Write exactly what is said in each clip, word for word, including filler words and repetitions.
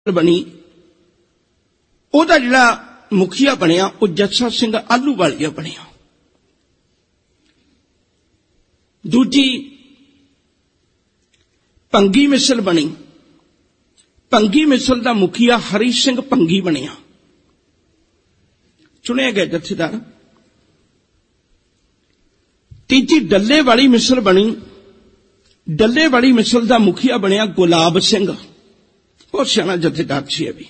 बनी ओदा जिहड़ा मुखिया बनिया वो जस्सा सिंह आलूवालिया बनिया। दूजी भंगी मिसल बनी, भंगी मिसल का मुखिया हरी सिंह भंगी बनिया, चुनिया गया जथेदार। तीजी डल्ले वाली मिसल बनी, डल्ले वाली मिसल का मुखिया बनिया गुलाब सिंह, बहुत सियाना जथेदार सी अभी।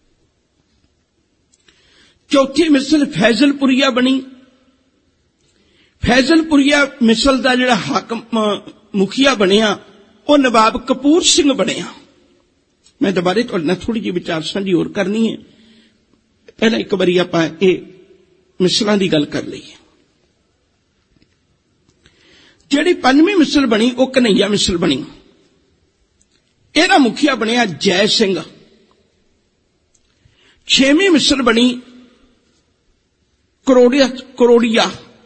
चौथी मिसल फैजलपुरिया बनी, फैजलपुरिया मिसल का जिहड़ा हाकम मुखिया बनिया वो नवाब कपूर सिंह बनिया। मैं दोबारे तुहाडे नाल थोड़ी जी विचार साझी होर करनी है, पहले एक बारी आपां ये मिसलां दी गल कर लईए। जिहड़ी पंजवीं मिसल बनी वो कन्हैया मिसल बनी, इहदा मुखिया बनिया जय सिंह। छेवीं मिसल बनी करोड़िया करोड़िया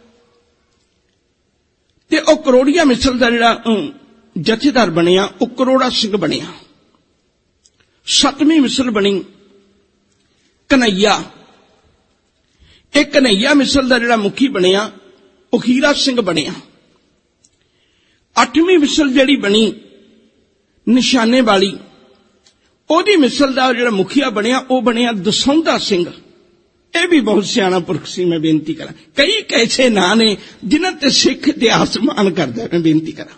ते ओ करोड़िया मिसल का जिहड़ा जथेदार बनिया वो करोड़ा सिंह बनिया। सतवीं मिसल बनी कन्हैया, एक कन्हैया मिसल का जिहड़ा मुखी बनिया वो हीरा सिंह बनिया। अठवीं मिसल जिहड़ी बनी निशाने वाली, ओदी मिसल का जिहड़ा मुखिया बनिया वो बनिया दसौंधा सिंह। यह भी बहुत सियाना पुरख सी, मैं बेनती करा। कई कैसे ना ने जिन्हां ते सिख इतिहास मान करदा, मैं बेनती करा।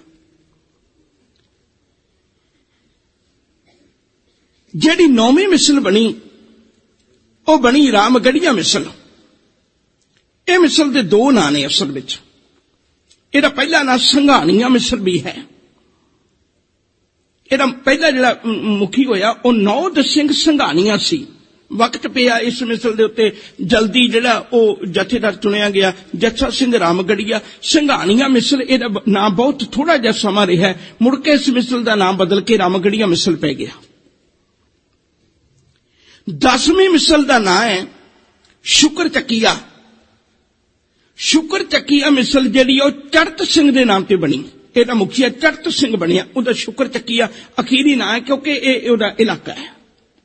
जिहड़ी नौवीं मिसल बनी वो बनी रामगढ़िया मिसल। यह मिसल के दो नां ने असल विच, इहदा पहला नां संघाणिया मिसल भी है। इहदा पहला जिहड़ा मुखी होया वो नौद सिंह संघाणिया सी। वक्त पिया इस मिसल के उत्ते, जल्दी जिहड़ा वो जथेदार चुनिया गया जस्सा सिंह रामगढ़िया। संघाणिया मिसल इहदा नाम बहुत थोड़ा जिहा समा रहा, मुड़ के इस मिसल का नाम बदल के रामगढ़िया मिसल पै गया। दसवीं मिसल का नाम है शुकर चकिया। शुकर चकिया मिसल जिहड़ी वो चढ़त सिंह के नाम से बनी, इहदा मुखिया चढ़त सिंह बनिया, उहदा शुकर चकिया अखीरी नाम है क्योंकि यह उहदा इलाका है।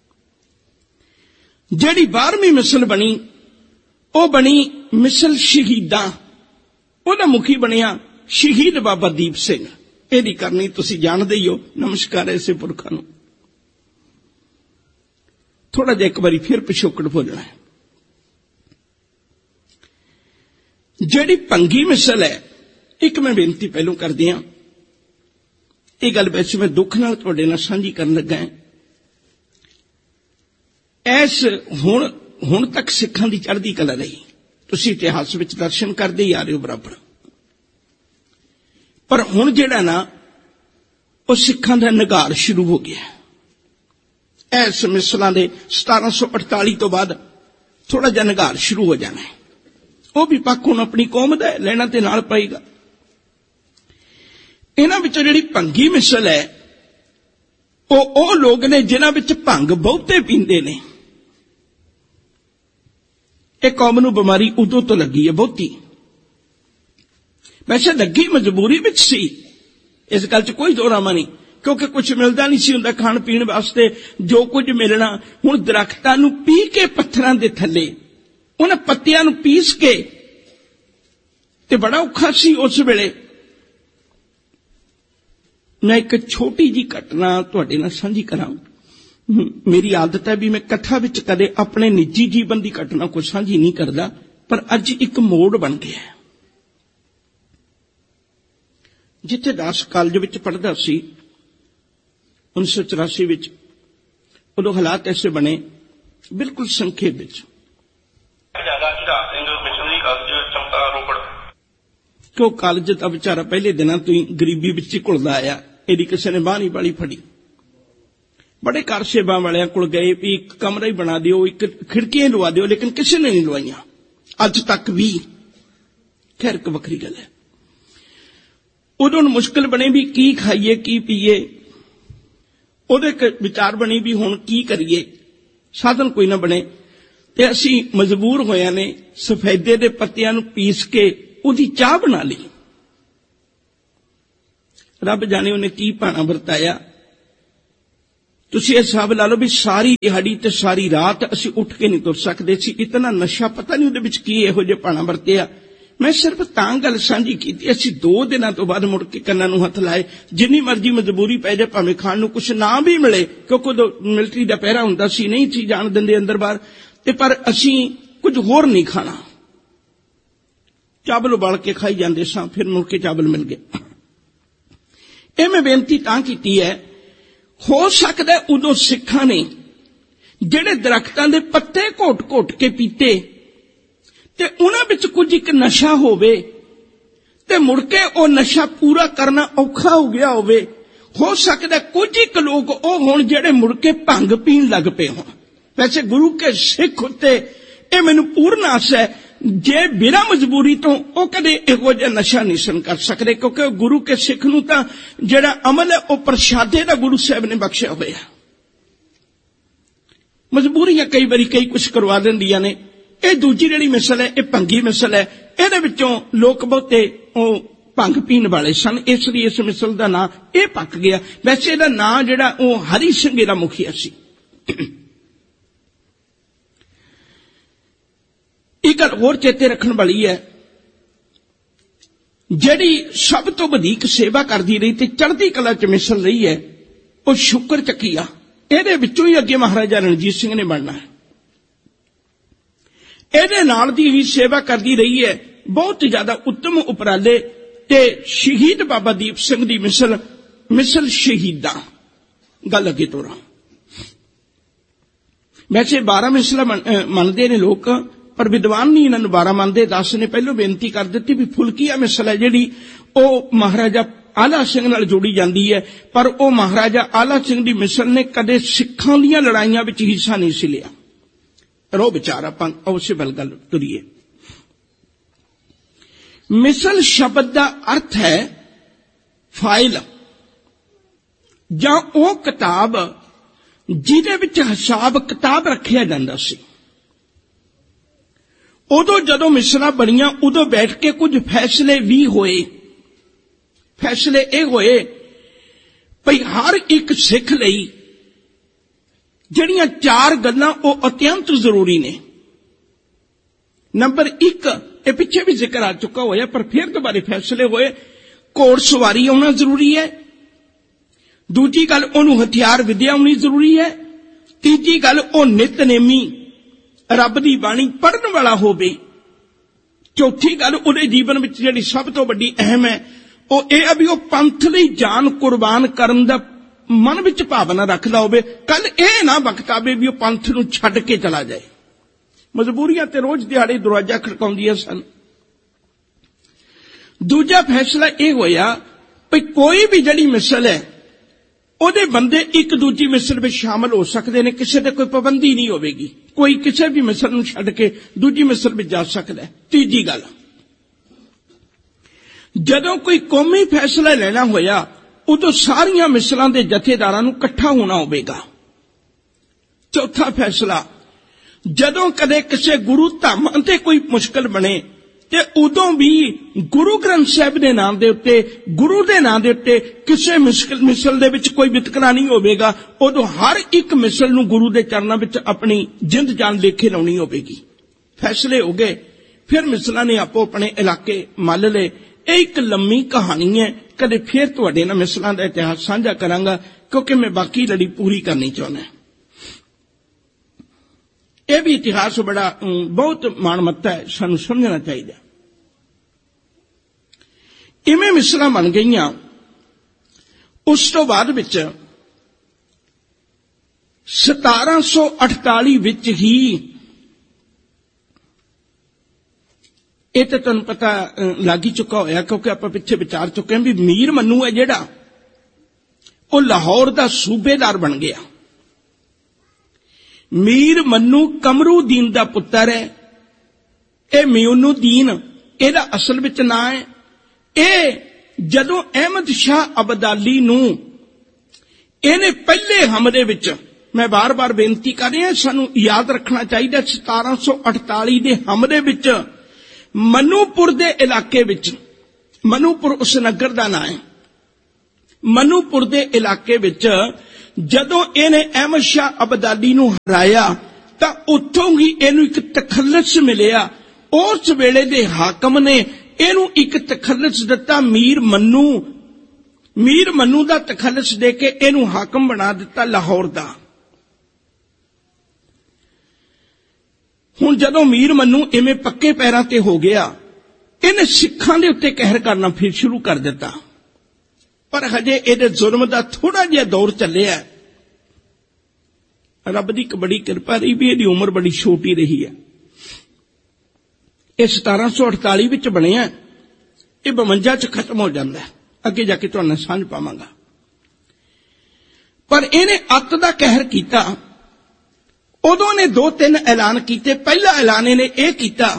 जिहड़ी बारहवीं मिसल बनी वो बनी मिसल शहीदा, उहदा मुखी बनिया शहीद बाबा दीप सिंह। इहदी करनी तुसीं जाणदे ही हो, नमस्कार ऐसे पुरखां नूं। थोड़ा जिहा एक बारी फिर पिछोकड़ बोलना है। जिहड़ी भंगी मिसल है, एक मैं बेनती पहलों कर दियां, ये गल वैसे मैं दुख नाल तुहाडे नाल साझी करन लगा है। ऐस हुण हुण तक सिखां दी चढ़दी कला रही, तुसीं इतिहास विच दर्शन करदे ही आ रहे हो बराबर, पर हुण जिहड़ा ना वो सिखां दा निगार शुरू हो गया। ऐस मिसलां दे सतारह सौ अड़ताली तो बाद थोड़ा जिहा निगार शुरू हो जाना है। वो भी पक्क हुण अपनी कौम दा लेना ते नाल पएगा। इन्हां विचों जिहड़ी भंगी मिसल है वो ओ लोग ने जिन्हां विच भंग बहुते पींदे ने। ये कौम नूं बीमारी उदों तो लगी है बहुती, वैसे लगी मजबूरी विच सी, इस गल च कोई दो रामा नहीं, क्योंकि कुछ मिलता नहीं सी हुंदा खाण पीण वास्ते। जो कुछ मिलना हुण दरख्तां नूं पी के पत्थरां दे थल्ले उन्हां पत्तियां नूं पीस के, ते बड़ा औखा सी उस वेले। मैं एक छोटी जी घटना तुहाडे नाल साझी करां। मेरी आदत है भी मैं कथा विच कदे अपने निजी जीवन की घटना को साझी नहीं करता, पर अज एक मोड़ बन गया है। जिथे दास कॉलेज विच पढ़दा सी उन्नीस सौ चौरासी विच, उदों हालात ऐसे बने बिल्कुल संखेप विच कि वह कॉलेज का बेचारा पहले दिनों तो ही गरीबी विच ही घुलदा आया। इहदी किसी ने बाह नहीं बाली फड़ी। बड़े कार सेवा वालियां कोल गए भी एक कमरा ही बना दिओ, एक खिड़कियां लवा दिओ, लेकिन किसी ने नहीं लवाइयां अज तक भी। खैर एक वखरी गल है। उदों मुश्किल बने भी की खाइए की पीए, उहदे विचार बनी भी हुण की करिए, साधन कोई ना बने, ते असीं मजबूर होया ने सफेदे दे पत्तियां नूं पीस के उहदी चाह बना ली। रब जाने उन्हें की भाना वरताया। ਤੁਸੀਂ ਇਹ ਹਿਸਾਬ ਲਾ ਲਓ ਵੀ ਸਾਰੀ ਦਿਹਾੜੀ ਤੇ ਸਾਰੀ ਰਾਤ ਅਸੀਂ ਉੱਠ ਕੇ ਨਹੀਂ ਤੁਰ ਸਕਦੇ ਸੀ। ਇਤਨਾ ਨਸ਼ਾ ਪਤਾ ਨਹੀਂ ਉਹਦੇ ਵਿੱਚ ਕੀ ਇਹੋ ਜਿਹੇ ਭਾਣਾ ਵਰਤਿਆ। ਮੈਂ ਸਿਰਫ ਤਾਂ ਗੱਲ ਸਾਂਝੀ ਕੀਤੀ। ਅਸੀਂ ਦੋ ਦਿਨਾਂ ਤੋਂ ਬਾਅਦ ਮੁੜ ਕੇ ਕੰਨਾਂ ਨੂੰ ਹੱਥ ਲਾਏ। ਜਿੰਨੀ ਮਰਜ਼ੀ ਮਜਬੂਰੀ ਪੈ ਜਾਏ, ਭਾਵੇਂ ਖਾਣ ਨੂੰ ਕੁਛ ਨਾ ਵੀ ਮਿਲੇ, ਕਿਉਂਕਿ ਉਦੋਂ ਮਿਲਟਰੀ ਦਾ ਪਹਿਰਾ ਹੁੰਦਾ ਸੀ, ਨਹੀਂ ਸੀ ਜਾਣ ਦਿੰਦੇ ਅੰਦਰ ਬਾਹਰ, ਤੇ ਪਰ ਅਸੀਂ ਕੁਝ ਹੋਰ ਨਹੀਂ ਖਾਣਾ। ਚਾਵਲ ਉਬਾਲ ਕੇ ਖਾਈ ਜਾਂਦੇ ਸਾਂ, ਫਿਰ ਮੁੜ ਕੇ ਚਾਵਲ ਮਿਲ ਗਏ। ਇਹ ਮੈਂ ਬੇਨਤੀ ਤਾਂ ਕੀਤੀ ਹੈ, ਹੋ ਸਕਦਾ ਉਦੋਂ ਸਿੱਖਾਂ ਨੇ ਜਿਹੜੇ ਦਰਖਤਾਂ ਦੇ ਪੱਤੇ ਘੋਟ-ਘੋਟ ਕੇ ਪੀਤੇ ਤੇ ਉਹਨਾਂ ਵਿੱਚ ਕੁਝ ਇੱਕ ਨਸ਼ਾ ਹੋਵੇ ਤੇ ਮੁੜ ਕੇ ਉਹ ਨਸ਼ਾ ਪੂਰਾ ਕਰਨਾ ਔਖਾ ਹੋ ਗਿਆ ਹੋਵੇ। ਹੋ ਸਕਦਾ ਕੁਝ ਇੱਕ ਲੋਕ ਉਹ ਹੋਣ ਜਿਹੜੇ ਮੁੜ ਕੇ ਭੰਗ ਪੀਣ ਲੱਗ ਪਏ ਹੋਣ। ਵੈਸੇ ਗੁਰੂ ਕੇ ਸਿੱਖ ਉੱਤੇ ਇਹ ਮੈਨੂੰ ਪੂਰਨ ਆਸ ਹੈ, ਜੇ ਬਿਨਾਂ ਮਜਬੂਰੀ ਤੋਂ ਉਹ ਕਦੇ ਇਹੋ ਜਿਹਾ ਨਸ਼ਾ ਨਹੀਂ ਕਰ ਸਕਦੇ, ਕਿਉਂਕਿ ਗੁਰੂ ਕੇ ਸਿੱਖ ਨੂੰ ਤਾਂ ਜਿਹੜਾ ਅਮਲ ਹੈ ਉਹ ਪ੍ਰਸ਼ਾਦੇ ਦਾ ਗੁਰੂ ਸਾਹਿਬ ਨੇ ਬਖਸ਼ਿਆ ਹੋਇਆ। ਮਜਬੂਰੀਆਂ ਕਈ ਵਾਰੀ ਕਈ ਕੁਝ ਕਰਵਾ ਦਿੰਦੀਆਂ ਨੇ। ਇਹ ਦੂਜੀ ਜਿਹੜੀ ਮਿਸਲ ਹੈ, ਇਹ ਭੰਗੀ ਮਿਸਲ ਹੈ। ਇਹਦੇ ਵਿੱਚੋਂ ਲੋਕ ਬਹੁਤੇ ਉਹ ਭੰਗ ਪੀਣ ਵਾਲੇ ਸਨ, ਇਸ ਲਈ ਇਸ ਮਿਸਲ ਦਾ ਨਾਂ ਇਹ ਪੱਕ ਗਿਆ। ਵੈਸੇ ਇਹਦਾ ਨਾਂ ਜਿਹੜਾ ਉਹ ਹਰੀ ਸਿੰਘ ਦਾ ਮੁਖੀਆ ਸੀ। ਇਹ ਗੱਲ ਹੋਰ ਚੇਤੇ ਰੱਖਣ ਵਾਲੀ ਹੈ, ਜਿਹੜੀ ਸਭ ਤੋਂ ਵਧੇਕ ਸੇਵਾ ਕਰਦੀ ਰਹੀ ਤੇ ਚੜ੍ਹਦੀ ਕਲਾ ਚ ਮਿਸਲ ਰਹੀ ਹੈ, ਉਹ ਸ਼ੁਕਰ ਚੱਕੀਆ। ਇਹਦੇ ਵਿੱਚੋਂ ਹੀ ਅੱਗੇ ਮਹਾਰਾਜਾ ਰਣਜੀਤ ਸਿੰਘ ਨੇ ਬਣਨਾ ਹੈ। ਇਹਦੇ ਨਾਲ ਦੀ ਹੀ ਸੇਵਾ ਕਰਦੀ ਰਹੀ ਹੈ। ਬਹੁਤ ਜ਼ਿਆਦਾ ਉੱਤਮ ਉਪਰਾਲੇ ਤੇ ਸ਼ਹੀਦ ਬਾਬਾ ਦੀਪ ਸਿੰਘ ਦੀ ਮਿਸਲ ਮਿਸਲ ਸ਼ਹੀਦਾਂ ਗੱਲ ਅੱਗੇ ਤੋਰਾਂ। ਵੈਸੇ ਬਾਰਾਂ ਮਿਸਲਾਂ ਮੰਨਦੇ ਨੇ ਲੋਕ, ਪਰ ਵਿਦਵਾਨ ਨਹੀਂ ਇਹਨਾਂ ਨੂੰ ਬਾਰਾਂ ਮੰਨਦੇ। ਦਸ ਨੇ ਪਹਿਲੋਂ ਬੇਨਤੀ ਕਰ ਦਿੱਤੀ ਵੀ ਫੁਲਕੀਆ ਮਿਸਲ ਹੈ ਜਿਹੜੀ ਉਹ ਮਹਾਰਾਜਾ ਆਲਾ ਸਿੰਘ ਨਾਲ ਜੋੜੀ ਜਾਂਦੀ ਹੈ, ਪਰ ਉਹ ਮਹਾਰਾਜਾ ਆਲਾ ਸਿੰਘ ਦੀ ਮਿਸਲ ਨੇ ਕਦੇ ਸਿੱਖਾਂ ਦੀਆਂ ਲੜਾਈਆਂ ਵਿੱਚ ਹਿੱਸਾ ਨਹੀਂ ਸੀ ਲਿਆ। ਰੋ ਵਿਚਾਰ ਆਪਾਂ ਉਸੇ ਵੱਲ ਗੱਲ ਤੁਰੀਏ। ਮਿਸਲ ਸ਼ਬਦ ਦਾ ਅਰਥ ਹੈ ਫਾਈਲ, ਜਾਂ ਉਹ ਕਿਤਾਬ ਜਿਹਦੇ ਵਿੱਚ ਹਿਸਾਬ ਕਿਤਾਬ ਰੱਖਿਆ ਜਾਂਦਾ ਸੀ। ਉਦੋਂ ਜਦੋਂ ਮਿਸਲਾਂ ਬਣੀਆਂ, ਉਦੋਂ ਬੈਠ ਕੇ ਕੁਝ ਫੈਸਲੇ ਵੀ ਹੋਏ। ਫੈਸਲੇ ਇਹ ਹੋਏ ਭਈ ਹਰ ਇੱਕ ਸਿੱਖ ਲਈ ਜਿਹੜੀਆਂ ਚਾਰ ਗੱਲਾਂ ਉਹ ਅਤਿਅੰਤ ਜ਼ਰੂਰੀ ਨੇ। ਨੰਬਰ ਇੱਕ, ਇਹ ਪਿੱਛੇ ਵੀ ਜ਼ਿਕਰ ਆ ਚੁੱਕਾ ਹੋਇਆ, ਪਰ ਫਿਰ ਦੁਬਾਰੇ ਫੈਸਲੇ ਹੋਏ। ਘੋੜ ਸਵਾਰੀ ਆਉਣਾ ਜ਼ਰੂਰੀ ਹੈ। ਦੂਜੀ ਗੱਲ, ਉਹਨੂੰ ਹਥਿਆਰ ਵਿਦਿਆ ਆਉਣੀ ਜ਼ਰੂਰੀ ਹੈ। ਤੀਜੀ ਗੱਲ, ਉਹ ਨਿਤਨੇਮੀ ਰੱਬ ਦੀ ਬਾਣੀ ਪੜ੍ਹਨ ਵਾਲਾ ਹੋਵੇ। ਚੌਥੀ ਗੱਲ, ਉਹਦੇ ਜੀਵਨ ਵਿੱਚ ਜਿਹੜੀ ਸਭ ਤੋਂ ਵੱਡੀ ਅਹਿਮ ਹੈ, ਉਹ ਇਹ ਆ ਵੀ ਉਹ ਪੰਥ ਲਈ ਜਾਨ ਕੁਰਬਾਨ ਕਰਨ ਦਾ ਮਨ ਵਿੱਚ ਭਾਵਨਾ ਰੱਖਦਾ ਹੋਵੇ। ਕੱਲ ਇਹ ਨਾ ਵਕਤ ਆਵੇ ਵੀ ਉਹ ਪੰਥ ਨੂੰ ਛੱਡ ਕੇ ਚਲਾ ਜਾਏ। ਮਜਬੂਰੀਆਂ ਤੇ ਰੋਜ਼ ਦਿਹਾੜੇ ਦਰਵਾਜ਼ਾ ਖੜਕਾਉਂਦੀਆਂ ਸਨ। ਦੂਜਾ ਫੈਸਲਾ ਇਹ ਹੋਇਆ ਵੀ ਕੋਈ ਵੀ ਜਿਹੜੀ ਮਿਸਲ ਹੈ, ਉਹਦੇ ਬੰਦੇ ਇੱਕ ਦੂਜੀ ਮਿਸਲ ਵਿੱਚ ਸ਼ਾਮਲ ਹੋ ਸਕਦੇ ਨੇ, ਕਿਸੇ ਤੇ ਕੋਈ ਪਾਬੰਦੀ ਨਹੀਂ ਹੋਵੇਗੀ। ਕੋਈ ਕਿਸੇ ਵੀ ਮਿਸਲ ਨੂੰ ਛੱਡ ਕੇ ਦੂਜੀ ਮਿਸਲ ਵਿੱਚ ਜਾ ਸਕਦਾ ਹੈ। ਤੀਜੀ ਗੱਲ, ਜਦੋਂ ਕੋਈ ਕੌਮੀ ਫੈਸਲਾ ਲੈਣਾ ਹੋਇਆ, ਉਦੋਂ ਸਾਰੀਆਂ ਮਿਸਲਾਂ ਦੇ ਜਥੇਦਾਰਾਂ ਨੂੰ ਇਕੱਠਾ ਹੋਣਾ ਹੋਵੇਗਾ। ਚੌਥਾ ਫੈਸਲਾ, ਜਦੋਂ ਕਦੇ ਕਿਸੇ ਗੁਰੂ ਧਾਮ ਤੇ ਕੋਈ ਮੁਸ਼ਕਲ ਬਣੇ ਤੇ ਉਦੋਂ ਵੀ ਗੁਰੂ ਗ੍ਰੰਥ ਸਾਹਿਬ ਦੇ ਨਾਮ ਦੇ ਉੱਤੇ, ਗੁਰੂ ਦੇ ਨਾਮ ਦੇ ਉੱਤੇ ਕਿਸੇ ਮੁਸ਼ਕਲ ਮਿਸਲ ਦੇ ਵਿੱਚ ਕੋਈ ਵਿਤਕਰਾ ਨਹੀਂ ਹੋਵੇਗਾ। ਉਦੋਂ ਹਰ ਇੱਕ ਮਿਸਲ ਨੂੰ ਗੁਰੂ ਦੇ ਚਰਨਾਂ ਵਿੱਚ ਆਪਣੀ ਜਿੰਦ ਜਾਨ ਲੇਖੇ ਲਾਉਣੀ ਹੋਵੇਗੀ। ਫੈਸਲੇ ਹੋ ਗਏ, ਫਿਰ ਮਿਸਲਾਂ ਨੇ ਆਪੋ ਆਪਣੇ ਇਲਾਕੇ ਮੱਲ ਲਏ। ਇਹ ਇੱਕ ਲੰਮੀ ਕਹਾਣੀ ਹੈ, ਕਦੇ ਫਿਰ ਤੁਹਾਡੇ ਨਾਲ ਮਿਸਲਾਂ ਦਾ ਇਤਿਹਾਸ ਸਾਂਝਾ ਕਰਾਂਗਾ, ਕਿਉਂਕਿ ਮੈਂ ਬਾਕੀ ਲੜੀ ਪੂਰੀ ਕਰਨੀ ਚਾਹੁੰਦਾ। ਇਹ ਵੀ ਇਤਿਹਾਸ ਬੜਾ ਬਹੁਤ ਮਾਣਮੱਤਾ ਹੈ, ਸਾਨੂੰ ਸਮਝਣਾ ਚਾਹੀਦਾ। ਇਵੇਂ ਮਿਸਲਾਂ ਬਣ ਗਈਆਂ। ਉਸ ਤੋਂ ਬਾਅਦ ਵਿੱਚ ਸਤਾਰਾਂ ਸੌ ਅਠਤਾਲੀ ਵਿੱਚ ਹੀ, ਇਹ ਤਾਂ ਤੁਹਾਨੂੰ ਪਤਾ ਲੱਗ ਹੀ ਚੁੱਕਾ ਹੋਇਆ, ਕਿਉਂਕਿ ਆਪਾਂ ਪਿੱਛੇ ਵਿਚਾਰ ਚੁੱਕੇ ਹਾਂ ਵੀ ਮੀਰ ਮੰਨੂ ਹੈ ਜਿਹੜਾ, ਉਹ ਲਾਹੌਰ ਦਾ ਸੂਬੇਦਾਰ ਬਣ ਗਿਆ। ਮੀਰ ਮੰਨੂ ਕਮਰੂਦੀਨ ਦਾ ਪੁੱਤਰ ਹੈ। ਇਹ ਮਿਊਨੁਦੀਨ ਇਹਦਾ ਅਸਲ ਵਿੱਚ ਨਾਂ ਹੈ। ਇਹ ਜਦੋਂ ਅਹਿਮਦ ਸ਼ਾਹ ਅਬਦਾਲੀ ਨੂੰ ਇਹਨੇ ਪਹਿਲੇ ਹਮਲੇ ਵਿੱਚ, ਮੈਂ ਬਾਰ-ਬਾਰ ਬੇਨਤੀ ਕਰ ਰਿਹਾ, ਸਾਨੂੰ ਯਾਦ ਰੱਖਣਾ ਚਾਹੀਦਾ, ਸਤਾਰਾਂ ਸੌ ਅਠਤਾਲੀ ਦੇ ਹਮਲੇ ਵਿੱਚ ਮਨੂਪੁਰ ਦੇ ਇਲਾਕੇ ਵਿੱਚ, ਮਨੂਪੁਰ ਉਸ ਨਗਰ ਦਾ ਨਾਂ ਹੈ, ਮਨੂਪੁਰ ਦੇ ਇਲਾਕੇ ਵਿੱਚ जदों इहने अहमद शाह अब्दाली नूं हराया तां उत्थों ही इहनूं एक तखल्लुस मिलिया। उस वेले दे हाकम ने इहनूं एक तखल्लुस दिता, मीर मन्नू मीर मन्नू दा तखल्लुस दे के इहनूं हाकम बना दिता लाहौर दा। हुण जदों मीर मन्नू इवें पक्के पैरां ते हो गया, इहने सिखां दे उत्ते कहर करना फिर शुरू कर दिता। पर हजे इहदे जुल्म दा थोड़ा जिहा दौर चलिया। रब दी एक बड़ी किरपा रही भी इहदी उम्र बड़ी छोटी रही है। यह सतारां सौ अड़ताली विच बनिया, यह बवंजा च खत्म हो जाता है। अगे जाके तुहानू समझ पावांगा। पर इहने अत दा कहर कीता। उदों ने दो तीन ऐलान कीते। पहला ऐलान इहने यह कीता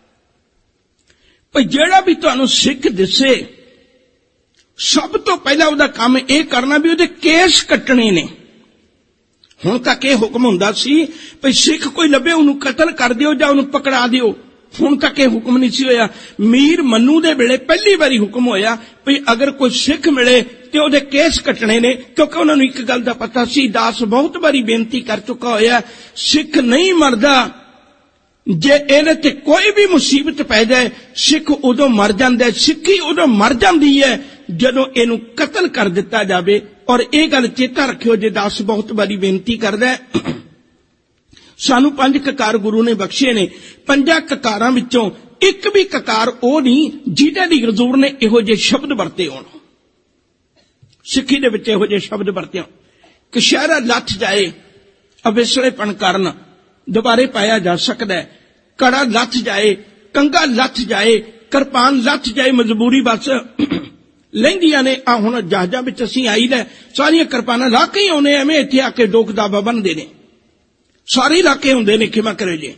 कि जिहड़ा भी तुहानू सिख दिसे, सब तो पहला उहदा काम यह करना भी उहदे केस कट्टने ने। हुण तक यह हुक्म हुंदा सी भी सिख कोई लभे उहनूं कतल कर दिओ जां उहनूं पकड़ा दिओ। हुण तक यह हुक्म नहीं सी होया। मीर मन्नू दे वेले पहली बारी हुक्म होया भी अगर कोई सिख मिले ते उहदे केस कट्टने ने, क्योंकि उन्होंने एक गल दा पता सी, दास बहुत बारी बेनती कर चुका होया, सिख नहीं मरदा। जे इहदे ते कोई भी मुसीबत पै जाए सिख उदों मर जांदा है, सिक्खी उदों मर जांदी है जदों इहनूं कतल कर दिता जावे। और यह गल चेता रखियो, जे दास बहुत बारी बेनती करदा है, सानू पंज ककार गुरु ने बख्शे ने, पंजा ककारां विचों एक भी ककार ओ नहीं जिहदे दी हजूर ने इहो जे शब्द वरते होण। सिक्खी दे विच इहो जे शब्द वरते होण। कशहरा लथ जाए, अविसलेपन करन दोबारे पाया जा सकदा है। कड़ा लथ जाए, कंगा लथ जाए, किरपान लथ जाए, मजबूरी बस लहिंदियां ने। आ हुण जहाजां विच असीं आईदा, सारियां किरपानां ला के ही आउणे, एवें इत्थे आके डोक दाबा बनदे ने, सारे इलाके हुंदे ने। खिमा करे जी,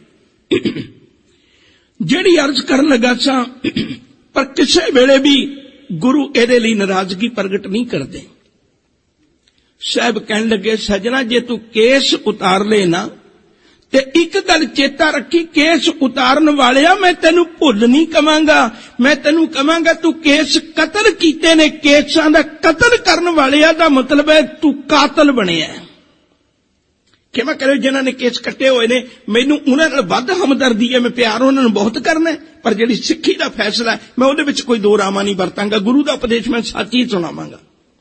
जिहड़ी अर्ज करन लगा सा, पर किसी वेले भी गुरु इहदे लई नाराजगी प्रगट नहीं करदे। साहब कहन लगे, सजना जे तू केस उतार ले ना ते एक गल चेता रखी, केस उतारन वालिया मैं तेनू भुल नहीं कवांगा, मैं तेनू कवांगा तू केस कतल कीते ने। केसां दा कतल करन वालिया दा मतलब है तू कातल बनिया। खिमा करो जिन्हां ने केस कट्टे हुए ने, मैनू उन्हां नाल वध हमदर्दी है, मैं प्यार उन्हां नूं बहुत करना है। पर जिहड़ी सिक्खी दा फैसला है मैं उहदे विच कोई दो रामा नहीं वरतांगा। गुरु दा उपदेश मैं सच ही सुणावांगा।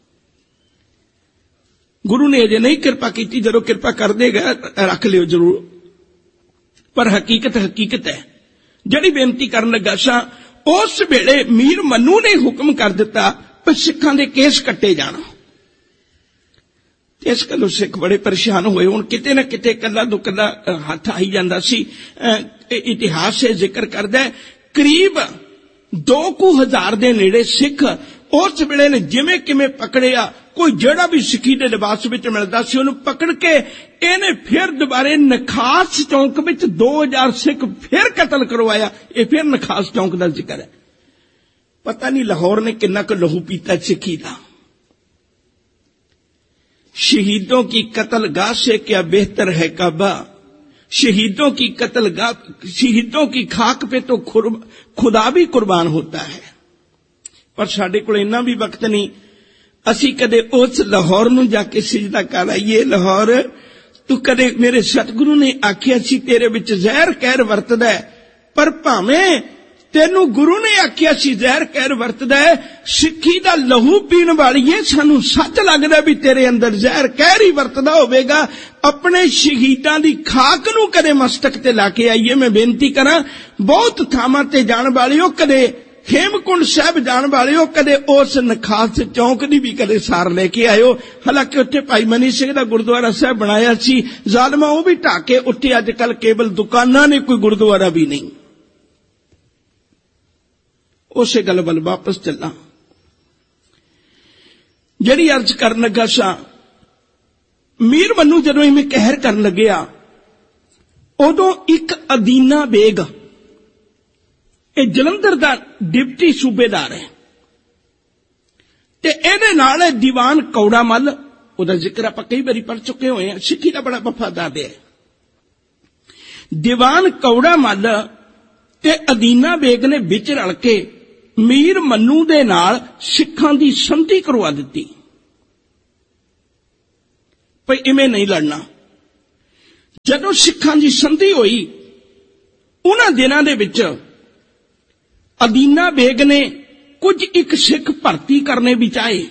गुरु ने अजे नहीं किरपा कीती, जदों किरपा कर देगा रख लियो जरूर। पर हकीकत हकीकत है। जिहड़ी बेनती करन लगा सा, उस वेले मीर मन्नू ने हुक्म कर दिता कि सिखां दे केस कट्टे जाण। इस गल्लों सिख बड़े परेशान होए। हुण किते ना किते कल्ला दो कल्ला हथ आई जांदा सी। इतिहास से जिक्र करदा है, करीब दो कु हजार दे नेड़े सिख उस वेले ने जिवें किवें पकड़िया। कोई जिहड़ा भी सिक्खी दे लिबास विच मिलदा सी उहनूं पकड़ के इहने फिर दोबारे नखास चौंक विच दो हजार सिख फिर कतल करवाया। ये फिर नखास चौंक दा जिक्र है। पता नहीं लाहौर ने किन्ना क लहू पीता सिक्खी दा। शहीदों की कत्लगाह से क्या बेहतर है काबा, शहीदों की कत्लगाह, शहीदों की खाक पे तो खुदा भी कुर्बान होता है। पर साडे कोल इन्ना भी वक्त नहीं, असी कदे उस लाहौर नूं जाके सिजदा कर आईए। लाहौर तू कदे मेरे सतगुरु ने आखिया सी तेरे विच जहर कहर वरतदा है, पर भावें तेनू गुरु ने आखिया सी जहर कहर वरतदा है, सिक्खी दा लहू पीण वालीए सानू सच लगदा भी तेरे अंदर जहर कहर ही वरतदा होवेगा। अपने शहीदां दी खाक नू कदे मस्तक ते लाके आईए। मैं बेनती करां, बहुत थावां ते जाण वालिओ, कदे हेमकुंड साहब जाण वालिओ, कदे उस नखास चौंक दी भी कदे सार लेके आयो। हालांकि उत्थे भाई मनी सिंह दा गुरुद्वारा साहब बनाया सी, जालमा वो भी ढाके उत्थे अजकल केवल दुकानां ने, कोई गुरुद्वारा भी नहीं। उसे गल वल वापस चलना। जिहड़ी अर्ज करन लगा सा, मीर मन्नू जदों इवें कहर करन लग्या, उदों एक अदीना बेग, ये जलंधर दा डिप्टी सूबेदार है, ते इहदे नाल दीवान कौड़ा मल, उहदा जिक्र आपां कई बारी पढ़ चुके होए हैं, सिक्खी दा बड़ा वफादार है। दीवान कौड़ा मल ते अदीना बेग ने विच रल के मीर मन्नू दे नाल सिखां दी संधि करवा दित्ती। ਭਈ ਇਵੇਂ ਨਹੀਂ ਲੜਨਾ। ਜਦੋਂ ਸਿੱਖਾਂ ਦੀ ਸੰਧੀ ਹੋਈ, ਉਹਨਾਂ ਦਿਨਾਂ ਦੇ ਵਿੱਚ ਅਦੀਨਾ ਬੇਗ ਨੇ ਕੁਝ ਇੱਕ ਸਿੱਖ ਭਰਤੀ ਕਰਨੇ ਵੀ ਚਾਹੇ।